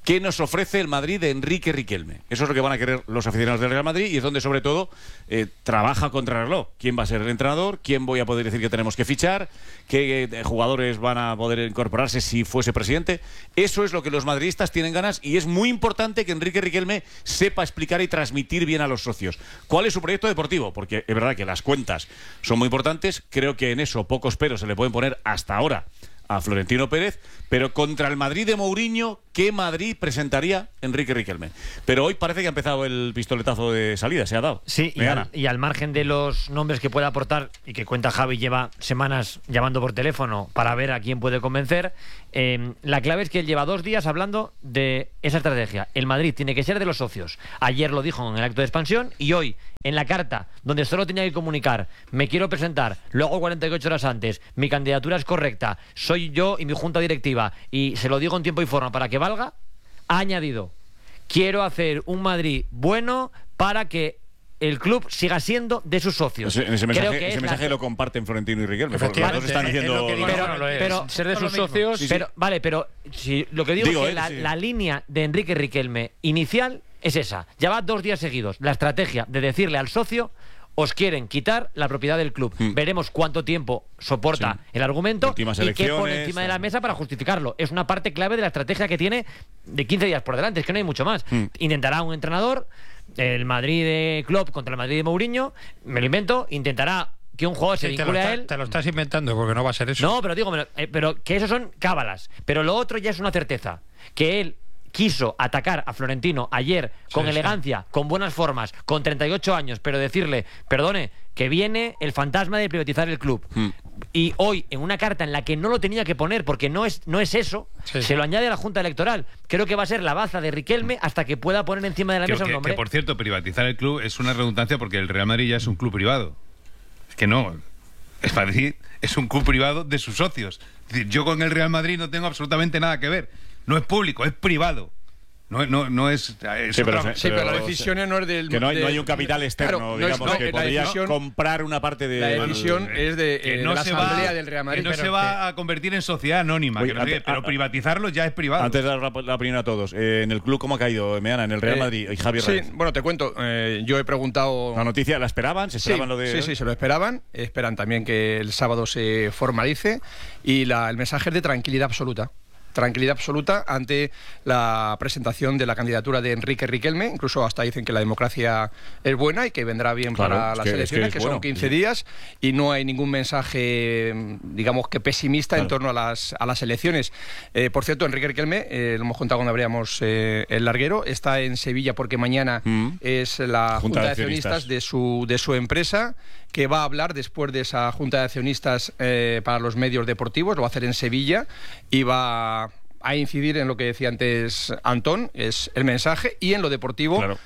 ¿Qué nos ofrece el Madrid de Enrique Riquelme? Eso es lo que van a querer los aficionados del Real Madrid y es donde, sobre todo, eh, trabaja contra el reloj. ¿Quién va a ser el entrenador? ¿Quién voy a poder decir que tenemos que fichar? ¿Qué eh, jugadores van a poder incorporarse si fuese presidente? Eso es lo que los madridistas tienen ganas y es muy importante que Enrique Riquelme sepa explicar y transmitir bien a los socios. ¿Cuál es su proyecto deportivo? Porque es verdad que las cuentas son muy importantes. Creo que en eso pocos peros se le pueden poner hasta ahora a Florentino Pérez, pero contra el Madrid de Mourinho, ¿qué Madrid presentaría Enrique Riquelme? Pero hoy parece que ha empezado el pistoletazo de salida, se ha dado. Sí, y al, y al margen de los nombres que pueda aportar y que cuenta Javi, lleva semanas llamando por teléfono para ver a quién puede convencer, eh, la clave es que él lleva dos días hablando de esa estrategia. El Madrid tiene que ser de los socios. Ayer lo dijo en el acto de expansión y hoy, en la carta, donde solo tenía que comunicar, me quiero presentar, lo hago cuarenta y ocho horas antes, mi candidatura es correcta, soy yo y mi junta directiva, y se lo digo en tiempo y forma para que valga, ha añadido, quiero hacer un Madrid bueno para que el club siga siendo de sus socios. Ese, ese mensaje, que ese mensaje la... lo comparten Florentino y Riquelme. Los dos están diciendo... Pero, pero, pero, ser de sus socios... Sí, sí. Pero, vale, pero si, lo que digo, digo es que eh, la, sí. la línea de Enrique Riquelme inicial es esa. Ya va dos días seguidos. La estrategia de decirle al socio, os quieren quitar la propiedad del club. Mm. Veremos cuánto tiempo soporta sí. el argumento y qué pone encima de la mesa para justificarlo. Es una parte clave de la estrategia que tiene de quince días por delante. Es que no hay mucho más. Mm. Intentará un entrenador, el Madrid de Klopp contra el Madrid de Mourinho, me lo invento, intentará que un jugador se sí, vincule te a él. Te lo estás inventando porque no va a ser eso. No, pero digo, eh, pero que eso son cábalas. Pero lo otro ya es una certeza. Que él quiso atacar a Florentino ayer con sí, elegancia, sí. con buenas formas, con treinta y ocho años, pero decirle, perdone, que viene el fantasma de privatizar el club. Mm. Y hoy, en una carta en la que no lo tenía que poner, porque no es, no es eso, sí. se lo añade a la Junta Electoral. Creo que va a ser la baza de Riquelme hasta que pueda poner encima de la mesa que, un nombre. Que, por cierto, privatizar el club es una redundancia porque el Real Madrid ya es un club privado. Es que no, el Madrid es un club privado de sus socios. Es decir, yo con el Real Madrid no tengo absolutamente nada que ver. No es público, es privado. No, no, no es... es sí, pero, sí, pero, pero las decisiones no es del... Que no hay, de, no hay un capital externo, claro, digamos, no es, no, que podría decisión, comprar una parte de... La decisión el, es de, que eh, no de la se Asamblea va, del Real Madrid. Que no pero se va que, a convertir en sociedad anónima, oye, que no antes, sé, pero a, privatizarlo ya es privado. Antes de dar la, la opinión a todos, eh, en el club, ¿cómo ha caído, Meana? En el Real eh, Madrid, y Javier Sí, Reyes. bueno, te cuento, eh, yo he preguntado... ¿La noticia la esperaban? ¿Se esperaban sí, lo de...? Sí, sí, se lo esperaban. Esperan también que el sábado se formalice y la, el mensaje es de tranquilidad absoluta. Tranquilidad absoluta ante la presentación de la candidatura de Enrique Riquelme. Incluso hasta dicen que la democracia es buena y que vendrá bien claro, para las que, elecciones, es que, que son bueno. quince días, y no hay ningún mensaje, digamos, que pesimista claro. en torno a las, a las elecciones. Eh, por cierto, Enrique Riquelme, eh, lo hemos contado cuando abríamos eh, el larguero, está en Sevilla porque mañana mm. es la Junta, junta de Accionistas de su, de su empresa, que va a hablar después de esa Junta de Accionistas eh, para los medios deportivos. Lo va a hacer en Sevilla y va a, a incidir en lo que decía antes Antón, es el mensaje, y en lo deportivo. Claro.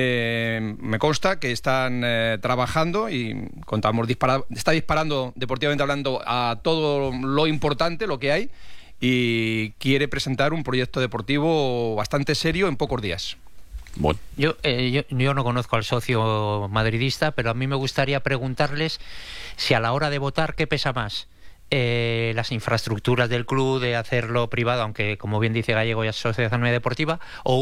Eh, me consta que están eh, trabajando y contamos dispara, está disparando deportivamente hablando a todo lo importante, lo que hay, y quiere presentar un proyecto deportivo bastante serio en pocos días. Bueno. Yo, eh, yo, yo no conozco al socio madridista, pero a mí me gustaría preguntarles si a la hora de votar, ¿qué pesa más? Eh, las infraestructuras del club, de hacerlo privado, aunque como bien dice Gallego ya es sociedad anónima deportiva, o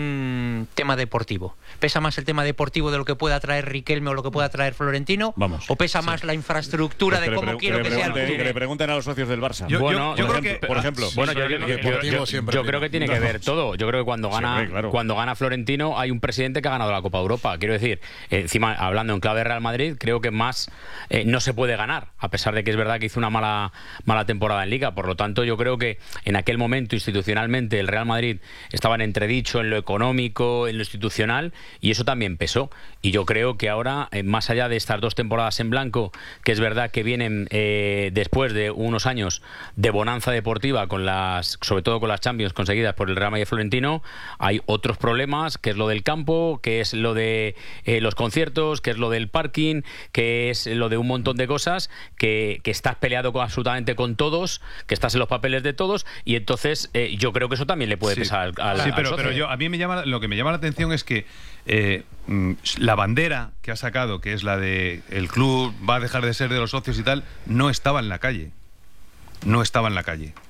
un tema deportivo. ¿Pesa más el tema deportivo de lo que pueda traer Riquelme o lo que pueda traer Florentino? Vamos, ¿O pesa sí. más la infraestructura pues de cómo quiero que, que sea el club? Que le pregunten a los socios del Barça. Yo, bueno, yo, yo por, creo ejemplo, que, por ejemplo. Bueno, yo, yo, yo, yo, yo, yo creo que tiene que ver todo. Yo creo que cuando gana, sí, claro. cuando gana Florentino hay un presidente que ha ganado la Copa Europa. Quiero decir, eh, encima, hablando en clave de Real Madrid, creo que más eh, no se puede ganar, a pesar de que es verdad que hizo una mala, mala temporada en Liga. Por lo tanto, yo creo que en aquel momento institucionalmente el Real Madrid estaba en entredicho en lo económico, en lo institucional, y eso también pesó. Y yo creo que ahora, eh, más allá de estas dos temporadas en blanco, que es verdad que vienen eh, después de unos años de bonanza deportiva, con las, sobre todo con las Champions conseguidas por el Real Madrid Florentino, hay otros problemas, que es lo del campo, que es lo de eh, los conciertos, que es lo del parking, que es lo de un montón de cosas, que, que estás peleado con, absolutamente con todos, que estás en los papeles de todos, y entonces eh, yo creo que eso también le puede sí. pesar al, sí, al pero, socio. pero yo, a mí me llama, lo que me llama la atención es que eh, la bandera que ha sacado, que es la de el club va a dejar de ser de los socios y tal, no estaba en la calle. No estaba en la calle.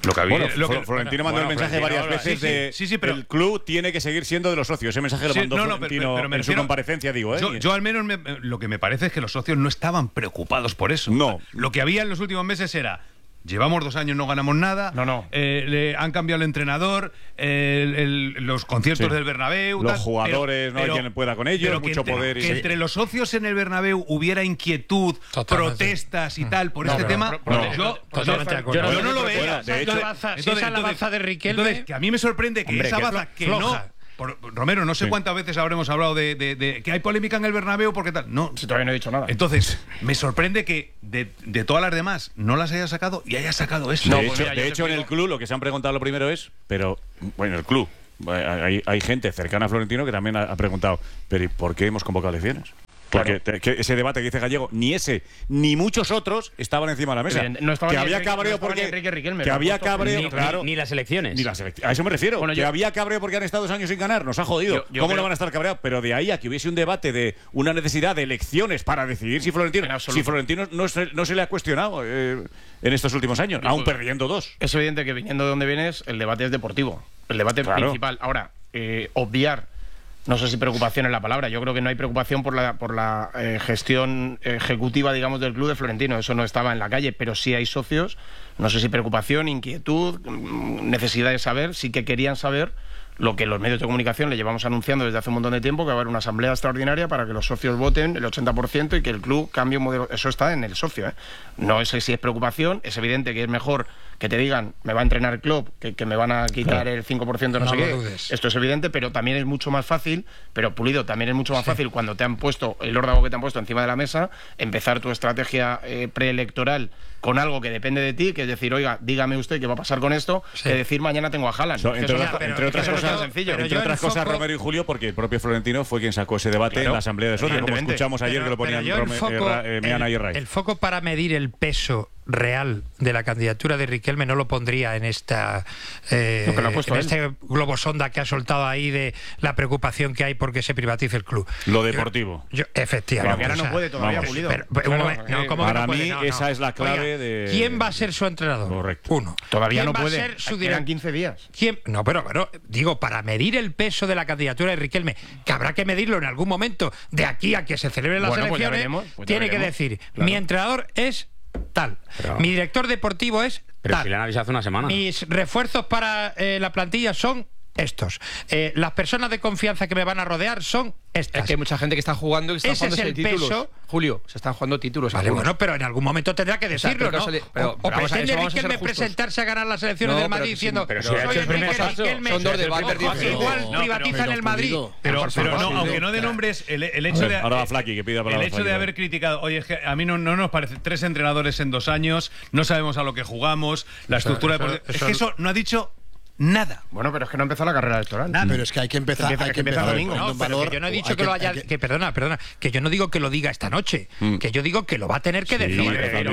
Lo que había, bueno, lo que, Florentino mandó bueno, el mensaje varias veces sí, de sí, sí, pero, el club tiene que seguir siendo de los socios. Ese mensaje lo sí, mandó no, no, Florentino pero, pero me en refiero, su comparecencia, digo. ¿eh? Yo, yo al menos me, lo que me parece es que los socios no estaban preocupados por eso. No. Lo que había en los últimos meses era... Llevamos dos años, no ganamos nada. No, no. Eh, le han cambiado el entrenador, el, el, los conciertos sí. del Bernabéu. Los tal, jugadores, pero, no hay quien pueda con ellos, mucho entre, poder. Y que sí. entre los socios en el Bernabéu hubiera inquietud, Totalmente. protestas y tal por no, este pero, tema. pero, no, yo, totalmente yo, yo, yo no lo veo. De hecho, entonces, si esa es la baza de Riquelme. Entonces, que a mí me sorprende que hombre, esa que baza que floja. no. Por, Romero, no sé sí. cuántas veces habremos hablado de, de, de que hay polémica en el Bernabéu porque tal. No, si todavía no he dicho nada. Entonces, me sorprende que de, de todas las demás no las haya sacado y haya sacado esto. No, de de hecho, hecho, de hecho en el club lo que se han preguntado lo primero es, pero bueno, el club, hay, hay gente cercana a Florentino que también ha, ha preguntado, pero ¿y por qué hemos convocado elecciones? Porque claro. te, que ese debate que dice Gallego, ni ese ni muchos otros estaban encima de la mesa. No estaba que ni había Enrique, cabreo no porque Enrique Riquelme, que había cabreo, ni, claro, ni, ni las elecciones. Ni las elecciones. A eso me refiero. Bueno, que yo, había cabreo porque han estado dos años sin ganar, nos ha jodido. Yo, yo ¿Cómo creo... no van a estar cabreados? Pero de ahí a que hubiese un debate de una necesidad de elecciones para decidir si Florentino, si Florentino no se, no se le ha cuestionado eh, en estos últimos años, aún perdiendo dos. Es evidente que viniendo de donde vienes, el debate es deportivo, el debate claro. principal. Ahora, eh, obviar. No sé si preocupación es la palabra. Yo creo que no hay preocupación por la, por la eh, gestión ejecutiva, digamos, del club de Florentino. Eso no estaba en la calle, pero sí hay socios. No sé si preocupación, inquietud, necesidad de saber. Sí que querían saber lo que los medios de comunicación le llevamos anunciando desde hace un montón de tiempo, que va a haber una asamblea extraordinaria para que los socios voten el ochenta por ciento y que el club cambie un modelo. Eso está en el socio, ¿eh? No sé si es preocupación. Es evidente que es mejor que te digan, me va a entrenar el club, que, que me van a quitar claro. el cinco por ciento no, no sé qué. Dudes. Esto es evidente, pero también es mucho más fácil, pero Pulido, también es mucho más sí. fácil cuando te han puesto el órdago que te han puesto encima de la mesa, empezar tu estrategia eh, preelectoral con algo que depende de ti, que es decir, oiga, dígame usted qué va a pasar con esto, sí. que decir mañana tengo a Haaland. So, entre, otras, pero, entre otras cosas, sencillo. Entre otras cosas foco... Romero y Julio, porque el propio Florentino fue quien sacó ese debate claro. en la Asamblea de Socios, como escuchamos ayer pero, que lo ponían Rome, foco, eh, Meana y Ray. El foco para medir el peso real de la candidatura de Riquelme no lo pondría en esta eh, en este globo sonda que ha soltado ahí de la preocupación que hay porque se privatice el club. Lo deportivo. Yo, yo, efectivamente. Pero que ahora no puede todavía, Pulido. Pero, pero, claro, no, no, ¿cómo para no mí puede? No, esa no. es la clave Oiga, de... ¿Quién va a ser su entrenador? Correcto. Uno. Todavía ¿Quién no va puede. A ser su Quedan quince días. ¿Quién? No, pero, pero digo, para medir el peso de la candidatura de Riquelme, que habrá que medirlo en algún momento de aquí a que se celebren las bueno, elecciones, pues veremos, pues tiene veremos. que decir, claro. mi entrenador es tal, pero, mi director deportivo es pero tal. si le han avisado hace una semana. Mis refuerzos para eh, la plantilla son estos. Eh, las personas de confianza que me van a rodear son estas. Es que hay mucha gente que está jugando y está Ese jugando es el títulos. peso. Julio, se están jugando títulos. Vale, bueno, pero en algún momento tendrá que decirlo, o sea, pero ¿no? pero, o, pero o pretende Riquelme presentarse a ganar las elecciones no, del Madrid pero, diciendo pero, soy pero, Enrique Riquelme, son dos debates diferentes. Igual no, privatizan el Madrid. Pero, por pero favor, no, aunque no de nombres, el, el hecho de ahora va Flaky, que pida palabra el hecho Flaky, de haber criticado, oye, es que a mí no, no nos parece tres entrenadores en dos años, no sabemos a lo que jugamos, la estructura eso, de eso, es que eso no ha dicho nada. Bueno, pero es que no empezó la carrera electoral. Nada. Pero es que hay que empezar, empieza, hay que, que empezar domingo. No, pero que yo no he dicho que, que lo haya, que, que perdona, perdona, que yo no digo que lo diga esta noche, mm. que yo digo que lo va a tener que decir.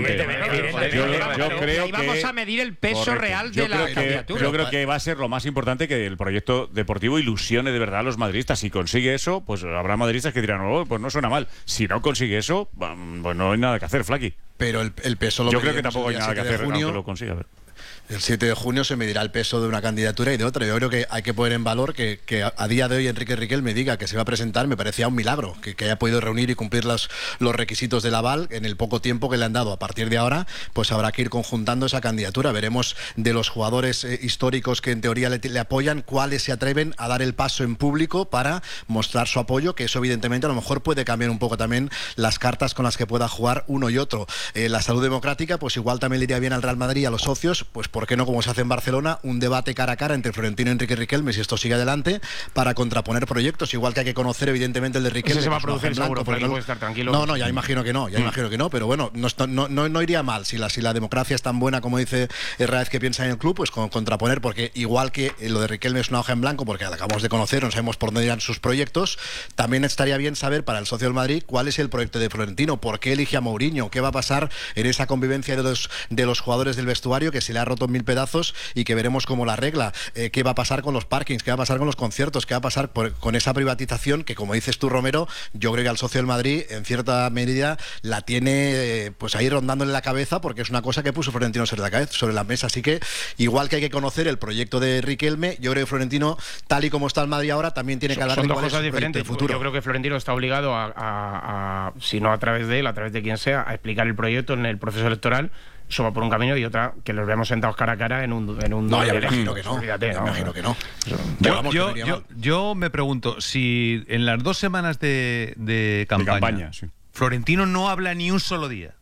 Yo creo que vamos a medir el peso correcto. real yo de la que, candidatura. Yo creo que va a ser lo más importante que el proyecto deportivo ilusione de verdad a los madridistas. Si consigue eso, pues habrá madridistas que dirán, oh, pues no suena mal. Si no consigue eso, pues no hay nada que hacer, Flaky. Pero el, el peso lo yo creo que tampoco hay nada que hacer junio, aunque lo consiga. Ver. El siete de junio se medirá el peso de una candidatura y de otra. Yo creo que hay que poner en valor que, que a día de hoy Enrique Riquelme diga que se va a presentar, me parecía un milagro, que, que haya podido reunir y cumplir los, los requisitos del aval en el poco tiempo que le han dado. A partir de ahora, pues habrá que ir conjuntando esa candidatura. Veremos de los jugadores eh, históricos que en teoría le, le apoyan, cuáles se atreven a dar el paso en público para mostrar su apoyo, que eso evidentemente a lo mejor puede cambiar un poco también las cartas con las que pueda jugar uno y otro. Eh, la salud democrática, pues igual también le iría bien al Real Madrid y a los socios, pues ¿por qué no, como se hace en Barcelona, un debate cara a cara entre Florentino y Enrique Riquelme, si esto sigue adelante, para contraponer proyectos, igual que hay que conocer evidentemente el de Riquelme? Ese se va a producir seguro, porque no puede estar tranquilo. No, no, ya imagino que no, ya mm. imagino que no, pero bueno, no, no, no, no iría mal si la, si la democracia es tan buena como dice Herráez que piensa en el club, pues con, contraponer, porque igual que lo de Riquelme es una hoja en blanco, porque la acabamos de conocer, no sabemos por dónde irán sus proyectos, también estaría bien saber para el socio del Madrid cuál es el proyecto de Florentino, por qué elige a Mourinho, qué va a pasar en esa convivencia de los, de los jugadores del vestuario, que se le ha roto roto en mil pedazos y que veremos cómo la arregla. Eh, ¿Qué va a pasar con los parkings? ¿Qué va a pasar con los conciertos? ¿Qué va a pasar por, con esa privatización que, como dices tú, Romero, yo creo que al socio del Madrid, en cierta medida, la tiene eh, pues ahí rondándole la cabeza, porque es una cosa que puso Florentino sobre la cabeza, sobre la mesa. Así que, igual que hay que conocer el proyecto de Riquelme, yo creo que Florentino, tal y como está el Madrid ahora, también tiene que hablar de cuál cosas es su diferentes. futuro. Yo creo que Florentino está obligado a, a, a, si no a través de él, a través de quien sea, a explicar el proyecto en el proceso electoral. Eso va por un camino, y otra que los veamos sentados cara a cara en un en un no, ya me imagino que no. Olvídate, no, me imagino que no. Yo, yo, yo, yo me pregunto si en las dos semanas de, de campaña, de campaña sí. Florentino no habla ni un solo día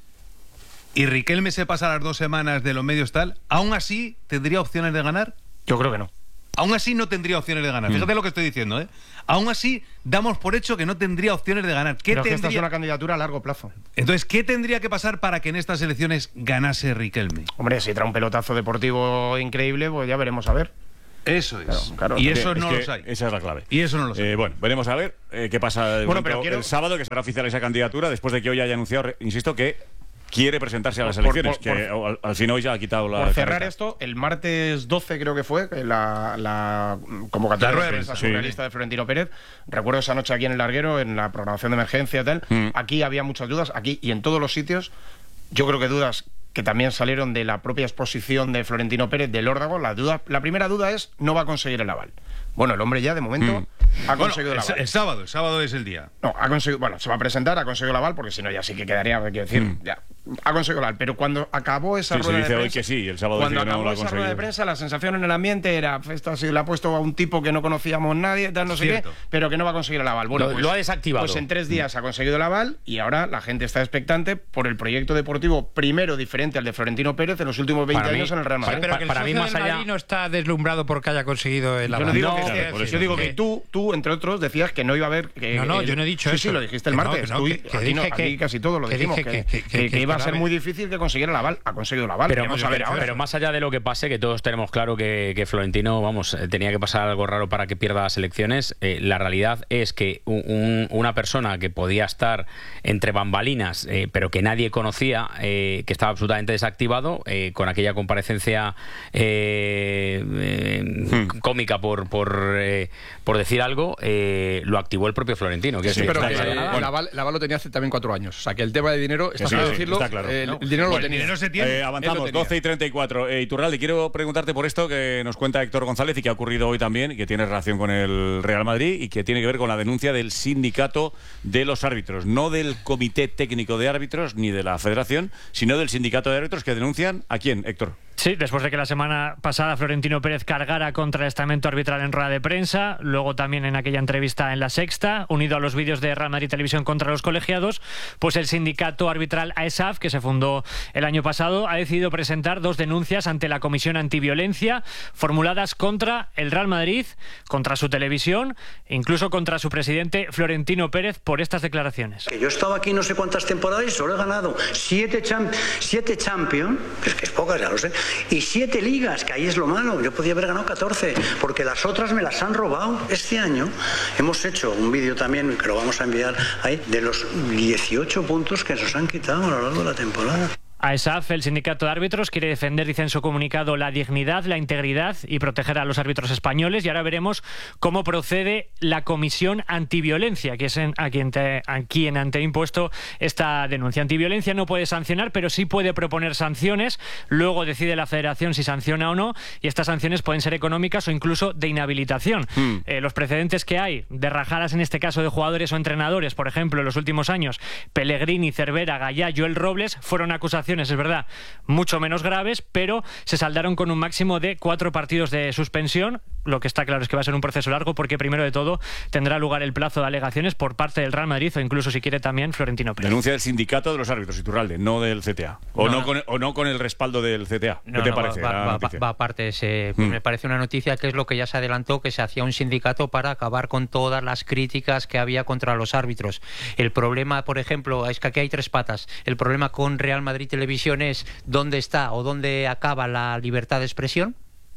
y Riquelme se pasa las dos semanas de los medios tal, ¿aún así tendría opciones de ganar? Yo creo que no. Aún así no tendría opciones de ganar. Mm. Fíjate lo que estoy diciendo, ¿eh? Aún así damos por hecho que no tendría opciones de ganar. ¿Qué Pero tendría... que esta es una candidatura a largo plazo. Entonces, ¿qué tendría que pasar para que en estas elecciones ganase Riquelme? Hombre, si trae un pelotazo deportivo increíble, pues ya veremos a ver. Eso es. Claro, claro. Y eso es no que los hay. Esa es la clave. Y eso no lo sé. Eh, bueno, veremos a ver eh, qué pasa bueno, pero quiero... el sábado, que será oficial esa candidatura, después de que hoy haya anunciado, insisto, que quiere presentarse a las por, elecciones, por, por, que al, al fin hoy ya ha quitado la... Por cerrar carreta. esto, el martes doce creo que fue, la, la convocatoria la de prensa sí. surrealista de Florentino Pérez. Recuerdo esa noche aquí en el Larguero, en la programación de emergencia y tal. Mm. Aquí había muchas dudas, aquí y en todos los sitios. Yo creo que dudas que también salieron de la propia exposición de Florentino Pérez del Órdago. La, duda, la primera duda es, no va a conseguir el aval. Bueno, el hombre ya, de momento, mm. ha conseguido bueno, el aval. El sábado, el sábado es el día. No, ha conseguido, bueno, se va a presentar, ha conseguido el aval, porque si no ya sí que quedaría, quiero decir, mm. ya, ha conseguido el aval. Pero cuando acabó esa sí, rueda se dice de hoy prensa, que sí, el sábado cuando que no acabó lo ha esa conseguido. rueda de prensa, la sensación en el ambiente era, esto así, le ha puesto a un tipo que no conocíamos nadie, tal, no sé Cierto. qué, pero que no va a conseguir el aval. Bueno, lo, pues, lo ha desactivado. Pues en tres días ha conseguido el aval, y ahora la gente está expectante por el proyecto deportivo primero diferente al de Florentino Pérez en los últimos veinte para años mí, en el Real Madrid. Pero que el para socio mí más del allá... Madrid no está deslumbrado porque haya conseguido el Yo aval. no digo, No, que, claro, que, yo digo que tú, tú, entre otros, decías que no iba a haber... Que, no, no, que, yo no he dicho sí, eso. Sí, lo dijiste el Que no, martes. que no, tú, que- que aquí, dije no, aquí que- casi todo lo que dijimos. dije Que, que- que- que- que iba a que ser la- muy difícil que consiguiera el aval. Ha conseguido el aval. Pero, Vamos a ver ahora. pero más allá de lo que pase, que todos tenemos claro que, que Florentino, vamos, eh, tenía que pasar algo raro para que pierda las elecciones, eh, la realidad es que un- un- una persona que podía estar entre bambalinas, eh, pero que nadie conocía, eh, que estaba absolutamente desactivado, eh, con aquella comparecencia eh, eh, Hmm. cómica por por, eh, por decir algo, eh, lo activó el propio Florentino. Que Sí, es- pero está que claro. el, Bueno, aval, el aval lo tenía hace también cuatro años. O sea, que el tema de dinero, está Sí, claro sí, decirlo, está claro. el, No. el dinero Bueno, lo tenía. dinero se tiene. Eh, Él lo avanzamos, tenía. doce y treinta y cuatro. Eh, Iturralde, quiero preguntarte por esto que nos cuenta Héctor González y que ha ocurrido hoy también, y que tiene relación con el Real Madrid y que tiene que ver con la denuncia del sindicato de los árbitros, no del Comité Técnico de Árbitros ni de la Federación, sino del sindicato de árbitros, que denuncian ¿a quién, Héctor? Sí, después de que la semana pasada Florentino Pérez cargara contra el estamento arbitral en rueda de prensa, luego también en aquella entrevista en La Sexta, unido a los vídeos de Real Madrid Televisión contra los colegiados, pues el sindicato arbitral A E S A F, que se fundó el año pasado, ha decidido presentar dos denuncias ante la Comisión Antiviolencia, formuladas contra el Real Madrid, contra su televisión, incluso contra su presidente Florentino Pérez, por estas declaraciones. Que yo he estado aquí no sé cuántas temporadas y solo he ganado siete, champ siete Champions, que es que es pocas, ya lo sé, y siete ligas, que ahí es lo malo. Yo podía haber ganado catorce, porque las otras me las han robado. Este año hemos hecho un vídeo también, que lo vamos a enviar ahí, de los dieciocho puntos que nos han quitado a lo largo de la temporada. A E S A F, el sindicato de árbitros, quiere defender, dice en su comunicado, la dignidad, la integridad y proteger a los árbitros españoles. Y ahora veremos cómo procede la Comisión Antiviolencia, que es en, a, quien te, a quien ante impuesto esta denuncia. Antiviolencia no puede sancionar, pero sí puede proponer sanciones. Luego decide la Federación si sanciona o no. Y estas sanciones pueden ser económicas o incluso de inhabilitación. Mm. Eh, los precedentes que hay de rajadas, en este caso de jugadores o entrenadores, por ejemplo, en los últimos años, Pellegrini, Cervera, Gallá, Joel Robles, fueron acusaciones, es verdad, mucho menos graves, pero se saldaron con un máximo de cuatro partidos de suspensión. Lo que está claro es que va a ser un proceso largo, porque primero de todo tendrá lugar el plazo de alegaciones por parte del Real Madrid, o incluso, si quiere, también Florentino Pérez. Denuncia del sindicato de los árbitros, Iturralde, no del C T A. O no, No, no, con, o no con el respaldo del C T A. ¿Qué No, te no, parece? Va, la va, noticia? va, va aparte de ese. Pues Mm. Me parece una noticia que es lo que ya se adelantó, que se hacía un sindicato para acabar con todas las críticas que había contra los árbitros. El problema, por ejemplo, es que aquí hay tres patas. El problema con Real Madrid Televisión es dónde está o dónde acaba la libertad de expresión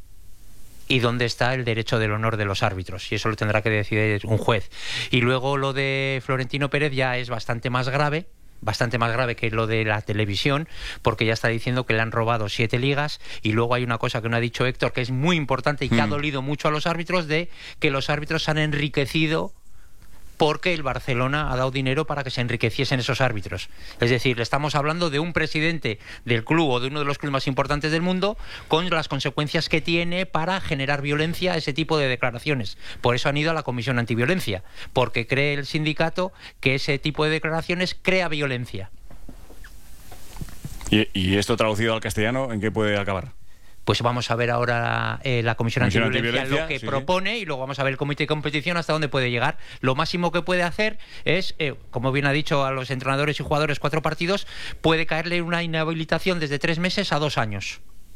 y dónde está el derecho del honor de los árbitros, y eso lo tendrá que decidir un juez. Y luego lo de Florentino Pérez ya es bastante más grave, bastante más grave que lo de la televisión, porque ya está diciendo que le han robado siete ligas, y luego hay una cosa que no ha dicho Héctor, que es muy importante y que mm. ha dolido mucho a los árbitros, de que los árbitros se han enriquecido porque el Barcelona ha dado dinero para que se enriqueciesen esos árbitros. Es decir, le estamos hablando de un presidente del club o de uno de los clubes más importantes del mundo, con las consecuencias que tiene para generar violencia, ese tipo de declaraciones. Por eso han ido a la Comisión Antiviolencia, porque cree el sindicato que ese tipo de declaraciones crea violencia. ¿Y, y esto traducido al castellano, en qué puede acabar? Pues vamos a ver ahora eh, la Comisión, Comisión Antiviolencia, Antiviolencia lo que sí, propone, y luego vamos a ver el Comité de Competición hasta dónde puede llegar. Lo máximo que puede hacer es, eh, como bien ha dicho a los entrenadores y jugadores, cuatro partidos, puede caerle una inhabilitación desde tres meses a dos años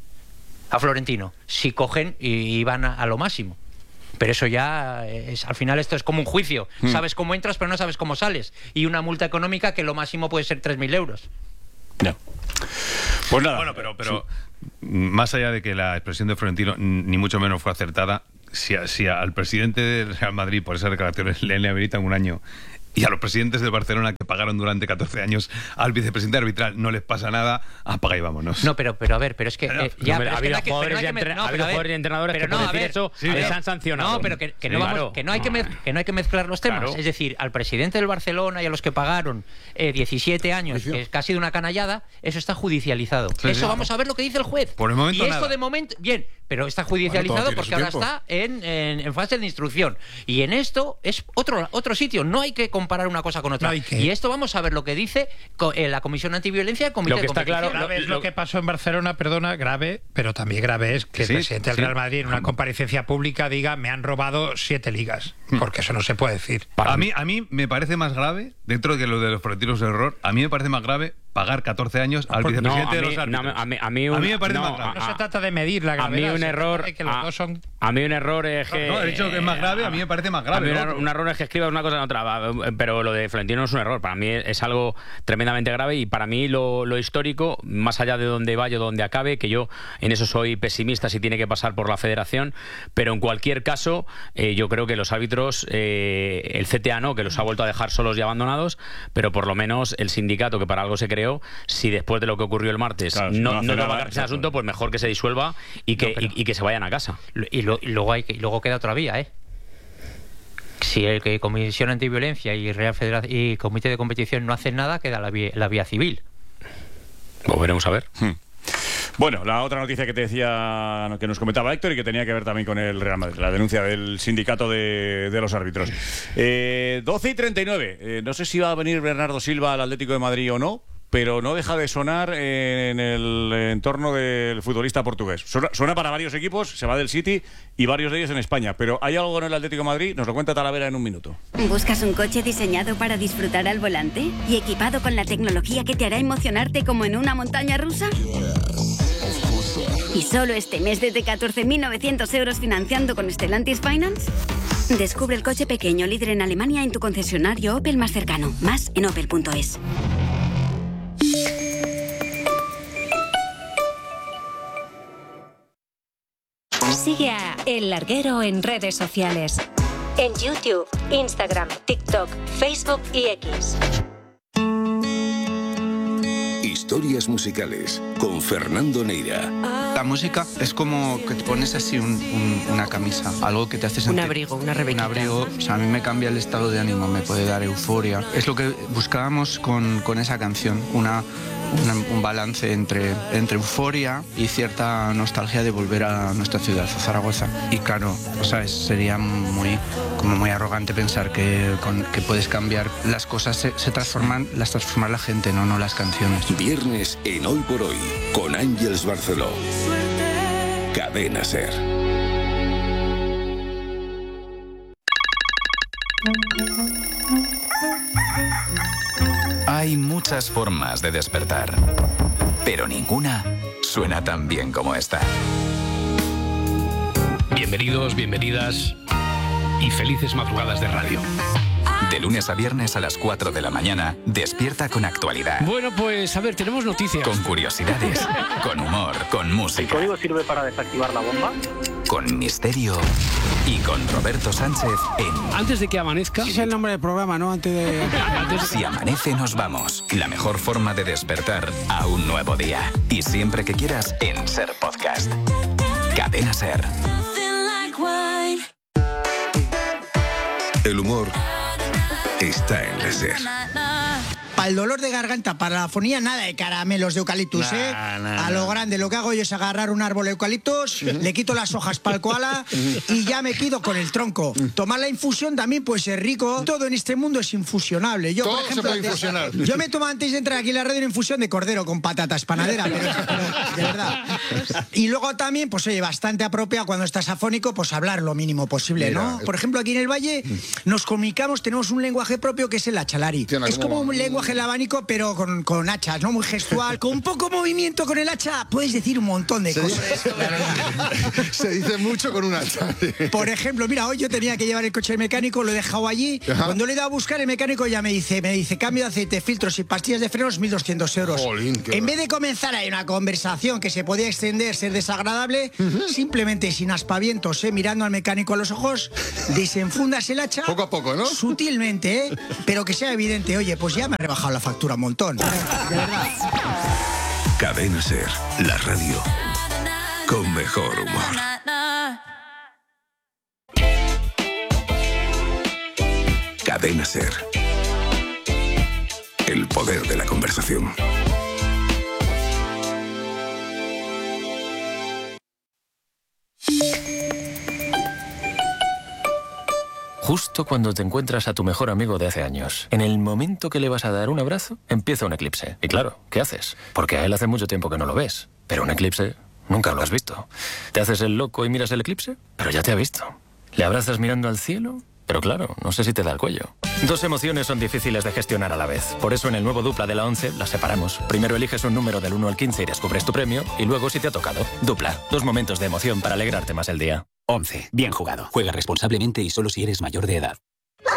a Florentino, si cogen y, y van a, a lo máximo. Pero eso ya es, al final esto es como un juicio. Mm. Sabes cómo entras, pero no sabes cómo sales. Y una multa económica que lo máximo puede ser tres mil euros. No. Pues nada. Bueno, pero... pero... Sí. Más allá de que la expresión de Florentino ni mucho menos fue acertada, si, a, si al presidente del Real Madrid por esas declaraciones le inhabilitan un año, y a los presidentes del Barcelona que pagaron durante catorce años al vicepresidente arbitral no les pasa nada, apaga y vámonos. No, pero pero a ver, pero es que... Eh, ya, ha habido jugadores y entrenadores que por decir eso les han sancionado. No, pero que, que, sí, no, vamos, claro. que, no hay que, mez, que no hay que mezclar los temas. Claro. Es decir, al presidente del Barcelona y a los que pagaron eh, diecisiete años, que es casi de una canallada, eso está judicializado. Sí, eso sí, vamos a ver lo que dice el juez. Por el momento y esto nada. de momento... Bien, pero está judicializado bueno, porque ahora está en, en, en fase de instrucción. Y en esto es otro, otro sitio. No hay que comparar una cosa con otra. No y esto vamos a ver lo que dice la Comisión Antiviolencia, el Comité lo que de está claro, grave lo, es lo que pasó en Barcelona, perdona, grave, pero también grave es que sí, el presidente del sí. Real Madrid en una comparecencia pública diga me han robado siete ligas, porque eso no se puede decir. A mí, a mí me parece más grave, dentro de que lo de los Florentinos es error, a mí me parece más grave pagar catorce años al vicepresidente no, mí, de los árbitros. No, a, mí, a, mí un, a mí me parece no, más grave. No se trata de medir la gravedad. A mí un error... Que los a, dos son... a mí un error es que... No, no, he dicho que es más grave, a mí me parece más grave. A mí un, un error es que escribas una cosa en otra, pero lo de Florentino no es un error. Para mí es algo tremendamente grave, y para mí lo, lo histórico, más allá de donde vaya o donde acabe, que yo en eso soy pesimista si tiene que pasar por la federación, pero en cualquier caso eh, yo creo que los árbitros, eh, el C T A no, que los ha vuelto a dejar solos y abandonados, pero por lo menos el sindicato, que para algo se creó, si después de lo que ocurrió el martes claro, no, no, no toma ese asunto, pues mejor que se disuelva y que, no, pero, y, y que se vayan a casa. Y, lo, y, luego, hay que, y luego queda otra vía, ¿eh? Si el que Comisión Antiviolencia y Real Federación y Comité de Competición no hacen nada, queda la vía, la vía civil. Lo veremos a ver. Hmm. Bueno, la otra noticia que te decía, que nos comentaba Héctor y que tenía que ver también con el Real Madrid, la denuncia del sindicato de, de los árbitros. Eh, doce y treinta y nueve. Eh, no sé si va a venir Bernardo Silva al Atlético de Madrid o no, pero no deja de sonar en el entorno del futbolista portugués. Suena, suena para varios equipos, se va del City y varios de ellos en España. Pero ¿hay algo en el Atlético de Madrid? Nos lo cuenta Talavera en un minuto. ¿Buscas un coche diseñado para disfrutar al volante y equipado con la tecnología que te hará emocionarte como en una montaña rusa? ¿Y solo este mes desde catorce mil novecientos euros financiando con Stellantis Finance? Descubre el coche pequeño líder en Alemania en tu concesionario Opel más cercano. Más en opel punto es. Sigue a El Larguero en redes sociales. En YouTube, Instagram, TikTok, Facebook y X. Historias musicales con Fernando Neira. La música es como que te pones así un, un, una camisa, algo que te hace sentir... Un abrigo, una rebequita. Un abrigo, o sea, a mí me cambia el estado de ánimo, me puede dar euforia. Es lo que buscábamos con, con esa canción, una, una, un balance entre, entre euforia y cierta nostalgia de volver a nuestra ciudad, a Zaragoza. Y claro, o sea, sería muy, como muy arrogante pensar que, con, que puedes cambiar. Las cosas se, se transforman, las transforma la gente, no, no las canciones. Viernes en Hoy por Hoy, con Ángeles Barceló. Cadena SER. Hay muchas formas de despertar, pero ninguna suena tan bien como esta. Bienvenidos, bienvenidas y felices madrugadas de radio. De lunes a viernes a las cuatro de la mañana, despierta con actualidad. Bueno, pues a ver, tenemos noticias. Con curiosidades, con humor, con música. ¿El código sirve para desactivar la bomba? Con misterio y con Roberto Sánchez en Antes de que amanezca. Es el nombre del programa, ¿no? Antes de... Antes de... Si amanece nos vamos. La mejor forma de despertar a un nuevo día. Y siempre que quieras en Ser Podcast. Cadena Ser. El humor está en la Ser. Para el dolor de garganta, para la fonía, nada de caramelos de eucaliptus, nah, ¿eh? Nah, a lo grande, lo que hago yo es agarrar un árbol de eucaliptus, uh-huh. le quito las hojas para el koala y ya me quedo con el tronco. Tomar la infusión también puede ser rico. Todo en este mundo es infusionable. Yo, Todo por ejemplo, se puede antes, infusionar. Yo me tomo antes de entrar aquí en la radio una infusión de cordero con patatas panadera, pero, pero de verdad. Y luego también, pues oye, bastante apropiado cuando estás afónico, pues hablar lo mínimo posible, Mira, ¿no? Por ejemplo, aquí en el Valle nos comunicamos, tenemos un lenguaje propio que es el achalari. Tiene es como un lenguaje el abanico, pero con, con hachas, ¿no? Muy gestual. Con poco movimiento con el hacha puedes decir un montón de se cosas. Dice, se dice mucho con un hacha. Por ejemplo, mira, hoy yo tenía que llevar el coche del mecánico, lo he dejado allí. Ajá. Cuando le he ido a buscar, el mecánico ya me dice, me dice, cambio de aceite, filtros y pastillas de frenos, mil doscientos euros. Jolín, en vez de comenzar ahí una conversación que se podía extender, ser desagradable, uh-huh. simplemente sin aspavientos, ¿eh? Mirando al mecánico a los ojos, desenfundas el hacha. Poco a poco, ¿no? Sutilmente, ¿eh? Pero que sea evidente, oye, pues ya me ha rebajado la factura un montón. De verdad. Cadena Ser, la radio con mejor humor. Cadena Ser. El poder de la conversación. Justo cuando te encuentras a tu mejor amigo de hace años, en el momento que le vas a dar un abrazo, empieza un eclipse. Y claro, ¿qué haces? Porque a él hace mucho tiempo que no lo ves. Pero un eclipse nunca lo has visto. Te haces el loco y miras el eclipse, pero ya te ha visto. Le abrazas mirando al cielo, pero claro, no sé si te da el cuello. Dos emociones son difíciles de gestionar a la vez. Por eso en el nuevo Dupla de la once las separamos. Primero eliges un número del uno al quince y descubres tu premio, y luego si te ha tocado. Dupla, dos momentos de emoción para alegrarte más el día. once. Bien jugado. Juega responsablemente y solo si eres mayor de edad.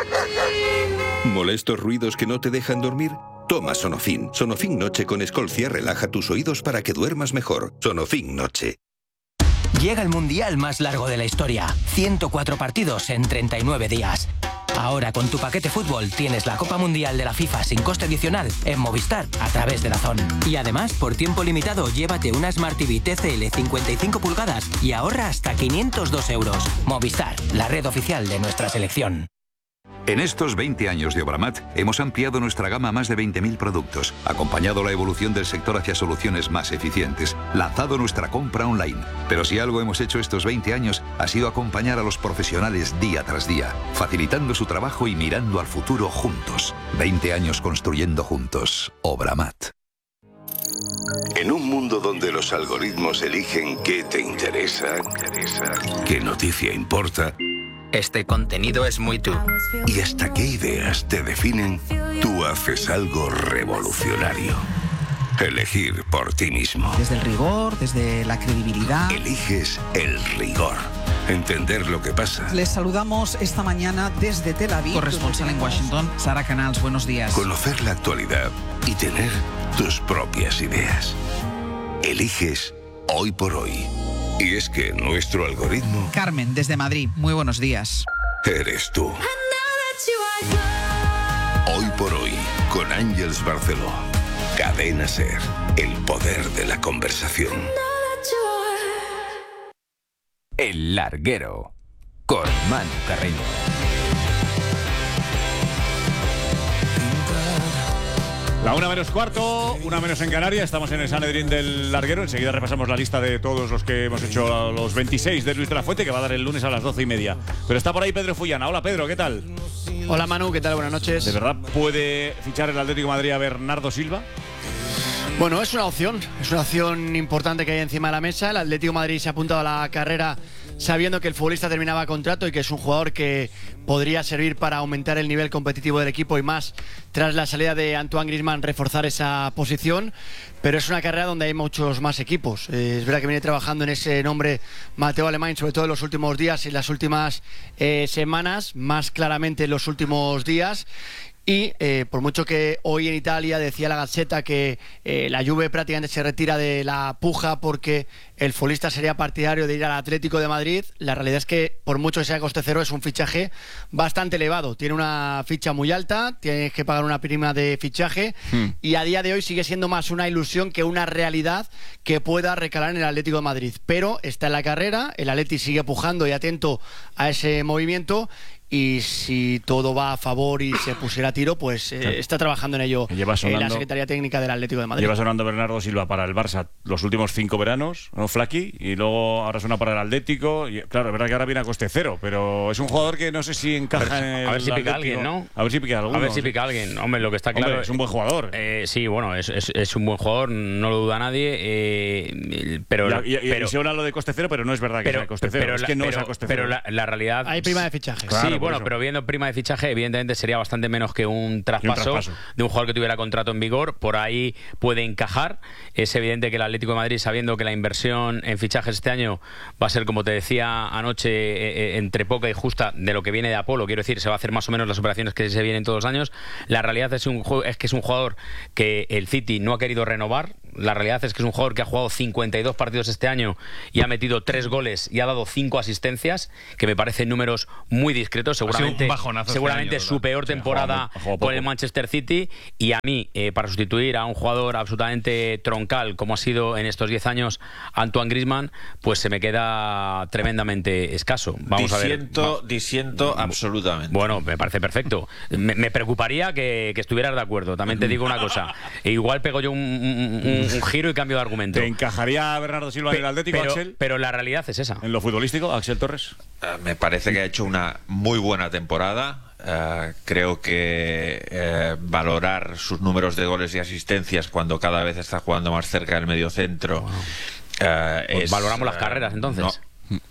¿Molestos ruidos que no te dejan dormir? Toma Sonofin. Sonofin Noche con Escolcia relaja tus oídos para que duermas mejor. Sonofin Noche. Llega el mundial más largo de la historia. ciento cuatro partidos en treinta y nueve días. Ahora con tu paquete fútbol tienes la Copa Mundial de la FIFA sin coste adicional en Movistar a través de DAZN. Y además, por tiempo limitado, llévate una Smart T V T C L cincuenta y cinco pulgadas y ahorra hasta quinientos dos euros. Movistar, la red oficial de nuestra selección. En estos veinte años de Obramat hemos ampliado nuestra gama a más de veinte mil productos, acompañado la evolución del sector hacia soluciones más eficientes, lanzado nuestra compra online. Pero si algo hemos hecho estos veinte años ha sido acompañar a los profesionales día tras día, facilitando su trabajo y mirando al futuro juntos. veinte años construyendo juntos. Obramat. En un mundo donde los algoritmos eligen qué te interesa, qué noticia importa, este contenido es muy tú. y hasta qué ideas te definen, tú haces algo revolucionario. Elegir por ti mismo. Desde el rigor, desde la credibilidad. Eliges el rigor. Entender lo que pasa. Les saludamos esta mañana desde Tel Aviv. Corresponsal en Washington, Sara Canals, buenos días. Conocer la actualidad y tener tus propias ideas. Eliges hoy por hoy. Y es que nuestro algoritmo Carmen, desde Madrid, muy buenos días. eres tú. Hoy por hoy, con Ángels Barceló. Cadena Ser, el poder de la conversación. El Larguero, con Manu Carreño. La una menos cuarto, una menos en Canarias. Estamos en el Sanedrín del Larguero. Enseguida repasamos la lista de todos los que hemos hecho los veintiséis de Luis de la Fuente, que va a dar el lunes a las doce y media. Pero está por ahí Pedro Fullana. Hola Pedro, ¿qué tal? Hola Manu, ¿qué tal? Buenas noches. ¿De verdad puede fichar el Atlético de Madrid a Bernardo Silva? Bueno, es una opción, es una opción importante que hay encima de la mesa. El Atlético de Madrid se ha apuntado a la carrera sabiendo que el futbolista terminaba contrato y que es un jugador que podría servir para aumentar el nivel competitivo del equipo y más tras la salida de Antoine Griezmann reforzar esa posición, pero es una carrera donde hay muchos más equipos. Eh, es verdad que viene trabajando en ese nombre Mateo Alemán, sobre todo en los últimos días y las últimas eh, semanas, más claramente en los últimos días. Y eh, por mucho que hoy en Italia decía la Gazzetta que eh, la Juve prácticamente se retira de la puja porque el futbolista sería partidario de ir al Atlético de Madrid, la realidad es que por mucho que sea coste cero es un fichaje bastante elevado. Tiene una ficha muy alta, tienes que pagar una prima de fichaje hmm. y a día de hoy sigue siendo más una ilusión que una realidad que pueda recalar en el Atlético de Madrid. Pero está en la carrera, el Atleti sigue pujando y atento a ese movimiento. Y si todo va a favor y se pusiera a tiro, pues eh, sí. está trabajando en ello sonando, en la Secretaría Técnica del Atlético de Madrid. Lleva sonando Bernardo Silva para el Barça los últimos cinco veranos, ¿no, Flaqui? Y luego ahora suena para el Atlético. Y, claro, es verdad que ahora viene a coste cero, pero es un jugador que no sé si encaja a ver, en el A ver si pica Atlético. alguien, ¿no? A ver si pica alguno. A ver si pica alguien. Hombre, lo que está claro... Hombre, es un buen jugador. Eh, sí, bueno, es, es, es un buen jugador, no lo duda nadie, eh, pero... Y, y, y, pero, y se habla lo de coste cero, pero no es verdad que pero, sea coste cero. Pero es la, que no pero, es a coste pero cero. la, la realidad... Hay prima de fichaje. Claro, sí, bueno, eso. pero viendo prima de fichaje, evidentemente sería bastante menos que un traspaso, un traspaso de un jugador que tuviera contrato en vigor. Por ahí puede encajar. Es evidente que el Atlético de Madrid, sabiendo que la inversión en fichajes este año va a ser, como te decía anoche, eh, entre poca y justa de lo que viene de Apolo, quiero decir, se va a hacer más o menos las operaciones que se vienen todos los años. La realidad es, un, es que es un jugador que el City no ha querido renovar. La realidad es que es un jugador que ha jugado cincuenta y dos partidos este año y ha metido tres goles y ha dado cinco asistencias, que me parecen números muy discretos. Seguramente, seguramente este año, su peor temporada sí, por el Manchester City. Y a mí, eh, para sustituir a un jugador absolutamente troncal como ha sido en estos diez años Antoine Griezmann, pues se me queda tremendamente escaso. Vamos disiento, a ver. Disiento absolutamente. Bueno, me parece perfecto. Me, me preocuparía que, que estuvieras de acuerdo. También te digo una cosa. E igual pego yo un, un, un giro y cambio de argumento. ¿Te encajaría Bernardo Silva en el Atlético, pero, Axel? Pero la realidad es esa. ¿En lo futbolístico, Axel Torres? Uh, me parece que ha hecho una muy buena temporada. Uh, creo que uh, valorar sus números de goles y asistencias cuando cada vez está jugando más cerca del mediocentro. Wow. Uh, pues es, valoramos las uh, carreras entonces. No.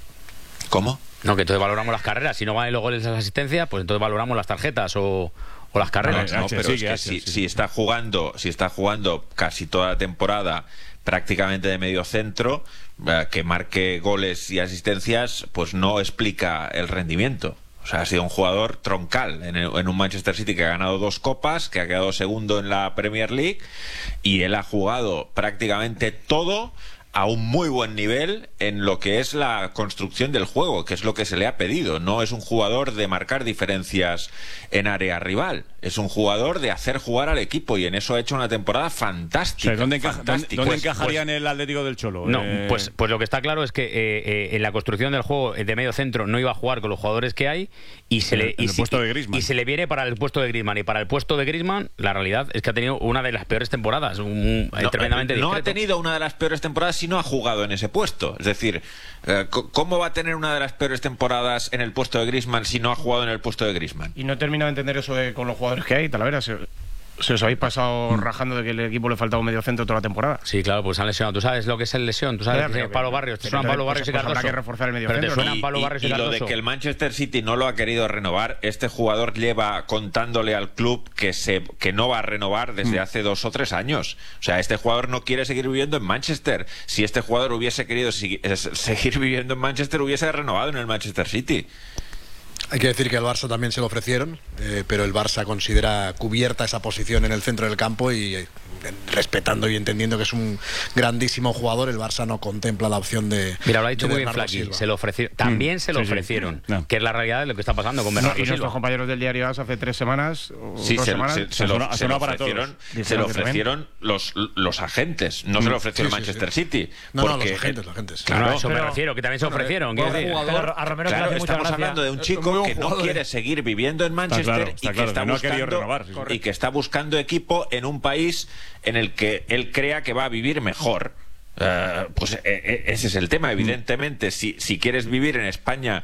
¿Cómo? No, que entonces valoramos las carreras. Si no valen los goles y las asistencias, pues entonces valoramos las tarjetas o, o las carreras. No, no, pero es que si, si está jugando, si está jugando casi toda la temporada prácticamente de medio centro, uh, que marque goles y asistencias, pues no explica el rendimiento. O sea, ha sido un jugador troncal en, el, en un Manchester City que ha ganado dos copas, que ha quedado segundo en la Premier League, y él ha jugado prácticamente todo a un muy buen nivel en lo que es la construcción del juego, que es lo que se le ha pedido. No es un jugador de marcar diferencias en área rival, es un jugador de hacer jugar al equipo, y en eso ha hecho una temporada fantástica. O sea, ¿dónde, encaja, fantástica. ¿dónde Pues, encajaría pues, en el Atlético del Cholo? No, eh... pues, pues lo que está claro es que eh, eh, en la construcción del juego de medio centro no iba a jugar con los jugadores que hay, y se, en, le, en y, el si, puesto de Griezmann. y se le viene para el puesto de Griezmann. Y para el puesto de Griezmann, la realidad es que ha tenido una de las peores temporadas. Un, no, tremendamente no discreto. ha tenido una de las peores temporadas si no ha jugado en ese puesto. Es decir, eh, ¿cómo va a tener una de las peores temporadas en el puesto de Griezmann si no ha jugado en el puesto de Griezmann? Y no he terminado de entender eso de con los jugadores que hay, Talavera. Se, se os habéis pasado mm. rajando de que el equipo le faltaba un medio centro toda la temporada. Sí, claro, pues han lesionado. ¿Tú sabes lo que es el lesión? ¿Tú sabes que es Pablo Barrios? ¿Te suenan Pablo Barrios y Cardoso? Habrá que reforzar el medio Pero centro. te suenan Y, Pablo Barrios y, y, y Cardoso. lo de que el Manchester City no lo ha querido renovar, este jugador lleva contándole al club que se que no va a renovar desde mm. hace dos o tres años. O sea, este jugador no quiere seguir viviendo en Manchester. Si este jugador hubiese querido si, es, seguir viviendo en Manchester, hubiese renovado en el Manchester City. Hay que decir que al Barça también se lo ofrecieron, eh, pero el Barça considera cubierta esa posición en el centro del campo y eh, respetando y entendiendo que es un grandísimo jugador, el Barça no contempla la opción de. Mira, lo ha dicho muy bien Flaqui, se lo ofrecieron. También mm, se lo sí, ofrecieron, sí. No. que es la realidad de lo que está pasando con Bernardo no, y Silva. nuestros compañeros del diario AS hace tres semanas o sí, dos se, semanas se, se, lo, se lo ofrecieron, se lo ofrecieron los, los agentes, no mm. se lo ofreció sí, el Manchester sí, sí. City. No, porque, no, los agentes, los agentes. Claro, no, a eso pero, me refiero, que también se ofrecieron. Bueno, decir. Jugador, a Romero claro, le hace estamos mucha hablando de un chico que no quiere seguir viviendo en Manchester está claro, está y, que claro, está que no buscando, renovar, sí, y que está buscando equipo en un país en el que él crea que va a vivir mejor. Uh, pues eh, eh, ese es el tema. Evidentemente, si, si quieres vivir en España,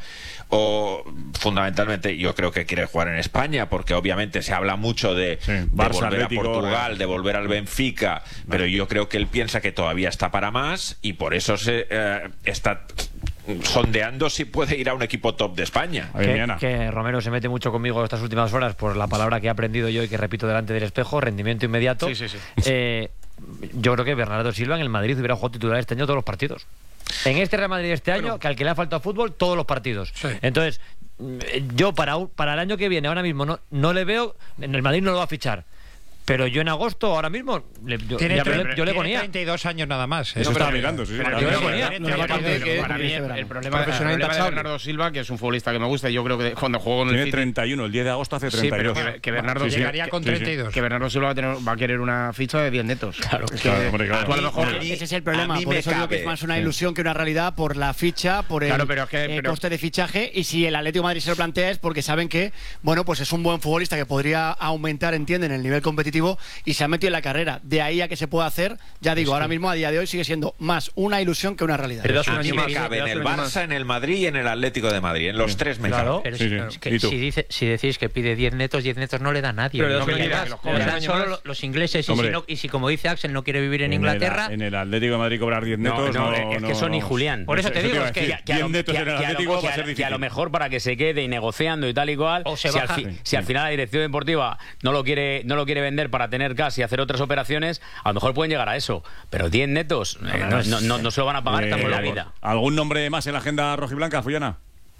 o fundamentalmente yo creo que quiere jugar en España, porque obviamente se habla mucho de, sí, de Barça, volver Atlético, a Portugal, Real. de volver al Benfica, vale. Pero yo creo que él piensa que todavía está para más y por eso se uh, está sondeando si puede ir a un equipo top de España. Que, que Romero se mete mucho conmigo estas últimas horas por la palabra que he aprendido yo y que repito delante del espejo, rendimiento inmediato. Sí, sí, sí. Eh, yo creo que Bernardo Silva en el Madrid hubiera jugado titular este año todos los partidos. En este Real Madrid este bueno. año, que al que le ha faltado fútbol, todos los partidos. Sí. Entonces, yo para, para el año que viene, ahora mismo, no, no le veo, en el Madrid no lo va a fichar. Pero yo en agosto, ahora mismo, le, yo, tiene, ya, tre- le, yo le ponía. treinta y dos años nada más. Eso estaba mirando, sí. sí. Pero Yo le ponía. ponía. No, no, aparte que para mí el problema, el problema de Bernardo Silva, que es un futbolista que me gusta, y yo creo que cuando juego con el Tiene City, treinta y uno, el diez de agosto hace treinta y dos. Sí, pero que, que Bernardo Sí, sí. llegaría con treinta y dos. Que, que Bernardo Silva va a, tener, va a querer una ficha de diez netos. Claro, es claro, que, hombre, claro. tú a lo mejor, A mí, ese es el problema, a mí por me eso digo que es cabe. más una Sí. ilusión que una realidad por la ficha, por el Claro, pero es que- eh, pero- coste de fichaje, y si el Atlético de Madrid se lo plantea es porque saben que, bueno, pues es un buen futbolista que podría aumentar, entienden, el nivel competitivo y se ha metido en la carrera. De ahí a que se pueda hacer, ya digo, ahora mismo a día de hoy sigue siendo más una ilusión que una realidad. Pero A mí me cabe en el Barça, en el Madrid y en el Atlético de Madrid. En los tres me Claro. cabe. Pero Sí, si, sí. es que ¿Y tú? si, dice, si decís que pide diez netos, diez netos no le da a nadie. Pero no dos le años da. más, los Le cobran. dan solo lo- los ingleses. Y Hombre. si, no, y si, como dice Axel, no quiere vivir en, En Inglaterra. El, en el Atlético de Madrid cobrar diez No, netos. no, No, es no, que son no. y Julián. Por eso te Eso digo, iba a es que decir. ya- Que a, diez lo, netos que a- en el que a lo- Atlético que va a a- ser que a difícil. lo mejor para que se quede y negociando y tal y cual, O se si, al baja. fi- Sí, si al sí. final la dirección deportiva no lo quiere no lo quiere vender para tener gas y hacer otras operaciones, a lo mejor pueden llegar a eso. Pero diez netos eh, no, no, no, no se lo van a pagar Eh, en la vida. ¿Algún nombre más en la agenda rojiblanca, Fullana?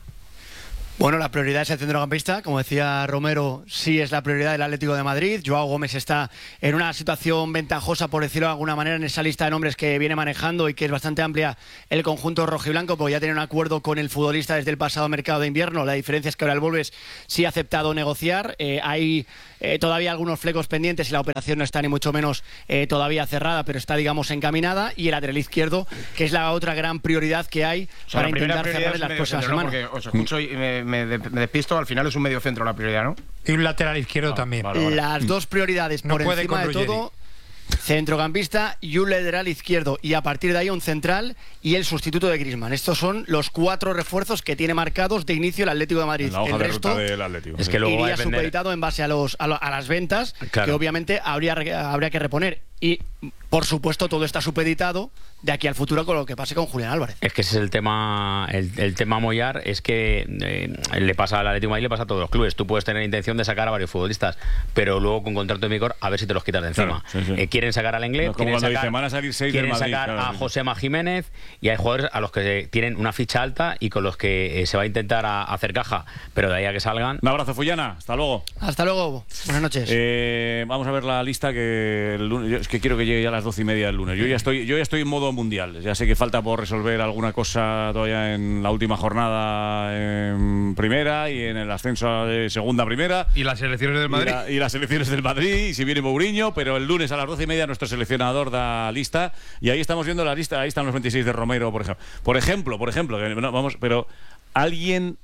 Bueno, la prioridad es el centrocampista. Como decía Romero, sí es la prioridad del Atlético de Madrid. Joao Gómez está en una situación ventajosa, por decirlo de alguna manera, en esa lista de nombres que viene manejando y que es bastante amplia el conjunto rojiblanco, porque ya tiene un acuerdo con el futbolista desde el pasado mercado de invierno. La diferencia es que ahora el Wolves sí ha aceptado negociar. Eh, hay eh, todavía algunos flecos pendientes y la operación no está ni mucho menos eh, todavía cerrada, pero está, digamos, encaminada. Y el lateral izquierdo, que es la otra gran prioridad que hay o sea, para la primera intentar prioridad cerrar es en las medio próximas centro, ¿no? semanas. Porque os escucho y me, me de- me despisto, al final es un medio centro la prioridad, ¿no? Y un lateral izquierdo también. Las dos prioridades No por puede encima con de Ruggeri. todo, centrocampista y un lateral izquierdo, y a partir de ahí un central y el sustituto de Griezmann. Estos son los cuatro refuerzos que tiene marcados de inicio el Atlético de Madrid. En la hoja El de resto ruta del Atlético. Es que luego va a iría depender- supeditado en base a, los, a, lo- a las ventas, Claro. que obviamente habría, re- habría que reponer. Y, por supuesto, todo está supeditado de aquí al futuro con lo que pase con Julián Álvarez. Es que ese es el tema, el, el tema Moyar, es que eh, le pasa al Atlético de Madrid, le pasa a todos los clubes. Tú puedes tener intención de sacar a varios futbolistas, pero luego con contrato de vigor a ver si te los quitas de encima. Claro, sí, sí. Eh, quieren sacar al inglés, No es como quieren cuando sacar, dicen, van a salir seis del quieren Madrid, sacar claro, a sí. Josema Jiménez, y hay jugadores a los que tienen una ficha alta y con los que eh, se va a intentar a- hacer caja, pero de ahí a que salgan. Un abrazo, Fullana. Hasta luego. Hasta luego. Buenas noches. Eh, vamos a ver la lista que el lunes, yo es que quiero que llegue ya a las doce y media del lunes. Yo ya estoy, yo ya estoy en modo mundial. Ya sé que falta por resolver alguna cosa todavía en la última jornada en primera y en el ascenso de segunda a primera. Y las elecciones del Madrid. Y, la- y las elecciones del Madrid, y si viene Mourinho, pero el lunes a las doce y media nuestro seleccionador da lista y ahí estamos viendo la lista, ahí están los veintiséis de Romero, por ejemplo. Por ejemplo, por ejemplo, que no, vamos, pero ¿alguien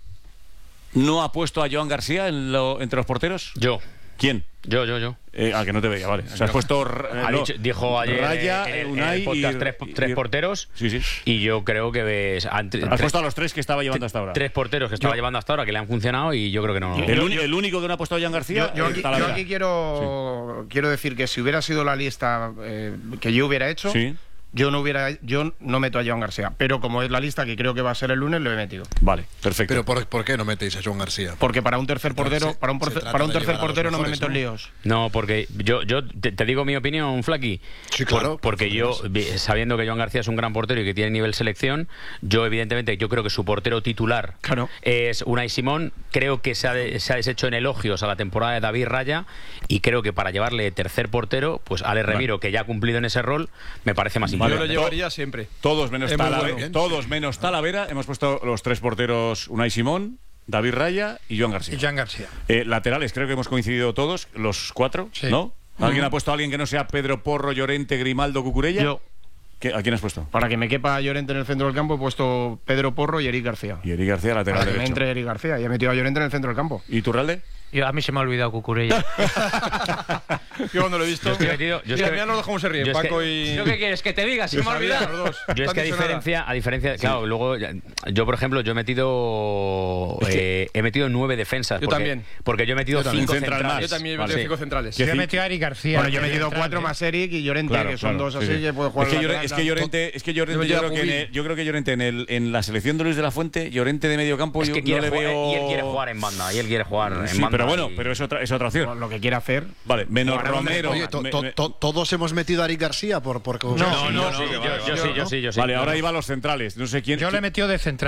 no ha puesto a Joan García en lo- entre los porteros? Yo. ¿Quién? Yo, yo, yo. Eh, ah, que no te veía, vale. O sea, has puesto eh, Ha no, dicho- dijo ayer Raya, en el, en Unai el podcast y- tres, y- tres y- porteros, Sí, sí. y yo creo que ves ante- Has tres, puesto a los tres que estaba llevando hasta ahora. tres porteros que estaba Yo- llevando hasta ahora que le han funcionado, y yo creo que no. El, uni- el único que no ha puesto a Joan García Yo, yo es aquí, Talavera. yo aquí quiero, quiero decir que si hubiera sido la lista eh, que yo hubiera hecho, Sí. yo no hubiera, yo no meto a Joan García. Pero como es la lista que creo que va a ser el lunes, lo he metido. Vale, perfecto. Pero ¿por, ¿por qué no metéis a Joan García? Porque para un tercer portero, se- para un, se porce- trata para un de tercer llevar a los portero no me mejores, meto en ¿no? líos. No, porque yo, yo te, te digo mi opinión, Flaky. Sí, claro, Por- porque yo, vi- sabiendo que Joan García es un gran portero y que tiene nivel selección, yo evidentemente yo creo que su portero titular Claro. es Unai Simón. Creo que se ha, de- se ha deshecho en elogios a la temporada de David Raya, y creo que para llevarle tercer portero, pues Ale Remiro, que ya ha cumplido en ese rol, me parece más Vale, importante. to- llevaría siempre. Todos menos Es muy Talavera, bueno. todos menos Talavera, hemos puesto los tres porteros Unai Simón, David Raya y Joan García. Y Joan García. Eh, laterales, creo que hemos coincidido todos, los cuatro, Sí. ¿no? ¿Alguien ha puesto a alguien que no sea Pedro Porro, Llorente, Grimaldo, Cucurella? Yo. ¿Qué- ¿A quién has puesto? Para que me quepa Llorente en el centro del campo, he puesto Pedro Porro y Eric García. Y Eric García, lateral Para que me derecho. entre Eric García. Y he metido a Llorente en el centro del campo. ¿Y Turralde? Yo, a mí se me ha olvidado Cucurella. Yo cuando lo he visto. Yo es que he metido- yo es Mira, que- mira los dos cómo se ríen, yo es que- Paco y. ¿Yo qué quieres? ¿Que te diga? Se me ha olvidado. Los dos. Yo es No que a han dicho nada. diferencia, a diferencia, claro, luego yo por ejemplo yo he metido Es que- eh, he metido nueve defensas. Yo porque, también. Porque yo he metido Yo también. cinco Central centrales. más. Yo también he Vale. metido Sí. cinco centrales. ¿Qué Yo he ci- metido a Eric García. Bueno, yo he metido Central, cuatro ¿eh? más Eric y Llorente, Claro, que son claro, dos sí, así sí. que puede jugar. Es que, la Llore- lateral, es que Llorente, es que Llorente Yo yo, metía creo a que, en Pubi. el- yo creo que Llorente en, el, en la selección de Luis de la Fuente, Llorente de medio campo, Es yo que no quiere le jugar, veo... y él quiere jugar en banda, y él quiere jugar en Sí, banda. pero bueno, y- pero es otra, es otra opción. Lo que quiere hacer. Vale, menos Bueno, Romero. Oye, to- me- to- me- to- todos hemos metido a Eric García por, por No, no, no, sí, sí, yo, vale, yo vale, sí, ¿no? yo sí, yo sí. Vale, No, ahora no. iba a los centrales. No sé quién. Yo le he metido de central.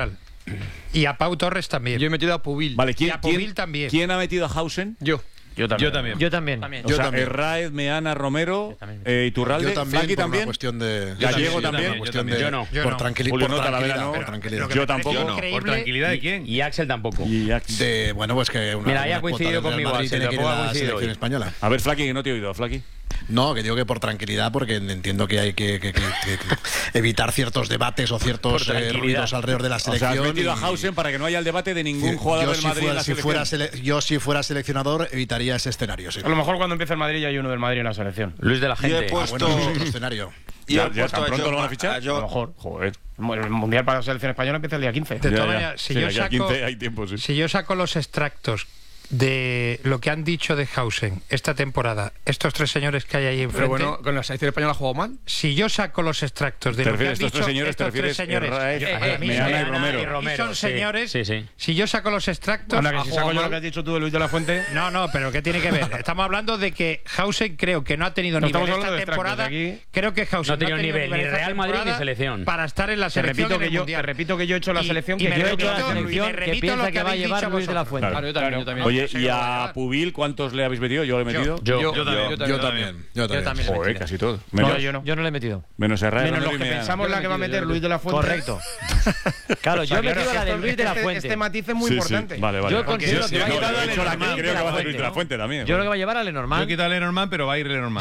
Y a Pau Torres también. Yo he metido a Pubil. Vale, ¿quién, Y a Pubil quién- también. ¿quién ha metido a Hausen? Yo. Yo también. Yo también. Yo también. O Yo sea, también. Herráez, Meana, Romero, eh, Iturralde, Yo también, Flaqui por una también. cuestión de... Gallego Sí, también. por una cuestión Yo de- también. Yo Por, no. tranquili- Julio por no, Talavera tranquilidad, no. por tranquilidad. Lo que Yo me parece tampoco. No, increíble- ¿Por tranquilidad de quién? Y Axel tampoco. Y Ax- De, bueno, pues que una, Mira, ahí ha una coincidido cuota del Real conmigo, Madrid Axel, tiene que ir tampoco a ha la coincidido selección hoy. española. A ver, Flaqui, que no te he oído, Flaqui. No, que digo que por tranquilidad, porque entiendo que hay que, que- que- que- que evitar ciertos debates o ciertos Por eh, tranquilidad. ruidos alrededor de la O sea, selección. has metido a y- Hausen para que no haya el debate de ningún Sí, jugador yo del si Madrid en fuera- la si fuera selección. sele- yo si fuera seleccionador evitaría ese escenario, sí. A lo mejor cuando empiece el Madrid ya hay uno del Madrid en la selección. Luis de la Yo he gente. Ah, puesto, bueno, es otro escenario. yo Ya- he ya puesto tan a pronto Jo- lo van a fichar. a A Jo- lo mejor, joder. El Mundial para la selección española empieza el día quince. De Ya, todas ya. maneras, si Sí, yo de aquí a saco, quince hay tiempo, sí. si yo saco los extractos de lo que han dicho de Hausen esta temporada, estos tres señores que hay ahí enfrente, Pero bueno, con la selección española ha jugado mal. si yo saco los extractos de ¿Te lo que han refieres a estos dicho tres señores? ¿Te estos tres refieres señores, Herráez, yo- para mí Meana y son- Romero? y Romero, son sí, señores, sí, sí. si yo saco los extractos, Anda, ha que si jugado saco yo mal. lo que has dicho tú de Luis de la Fuente. No, no, pero ¿qué tiene que ver? Estamos hablando de que Hausen creo que no ha tenido No nivel estamos esta hablando de extractos, temporada. aquí Creo que Hausen No ha tenido nivel, ni esta Real Madrid ni temporada selección. para estar en la Te selección repito, en que el yo, Mundial. te repito que yo he hecho la Y- selección y que me yo he remito- hecho la y me selección. remito que a lo piensa que que va a habéis llevar dicho Luis de la vosotros. Fuente. Claro, yo también, yo también. Oye, Sí, ¿y lo va a a llevar. Pubil cuántos le habéis metido? Yo lo he metido. Yo. Yo también, yo también. Yo también. Yo también. también le he Joder, metido. casi todo. No, Menos, yo no. Yo no le he metido. menos Herráez, Menos Romero los y que Meana. pensamos Yo la le que va a he metido, meter yo Luis de la Fuente. Correcto. Claro, yo he metido la de Luis de la Este- Fuente. Este matiz es muy Sí, sí. importante. Vale, vale. Yo considero Sí, que va a no, llevar de a hecho, la que Lenormand creo de que la va a ser Fuente, Luis de la ¿no? Fuente también. Yo creo que va a llevar a Lenormand. Yo he quitado a Lenormand, pero va a ir Lenormand.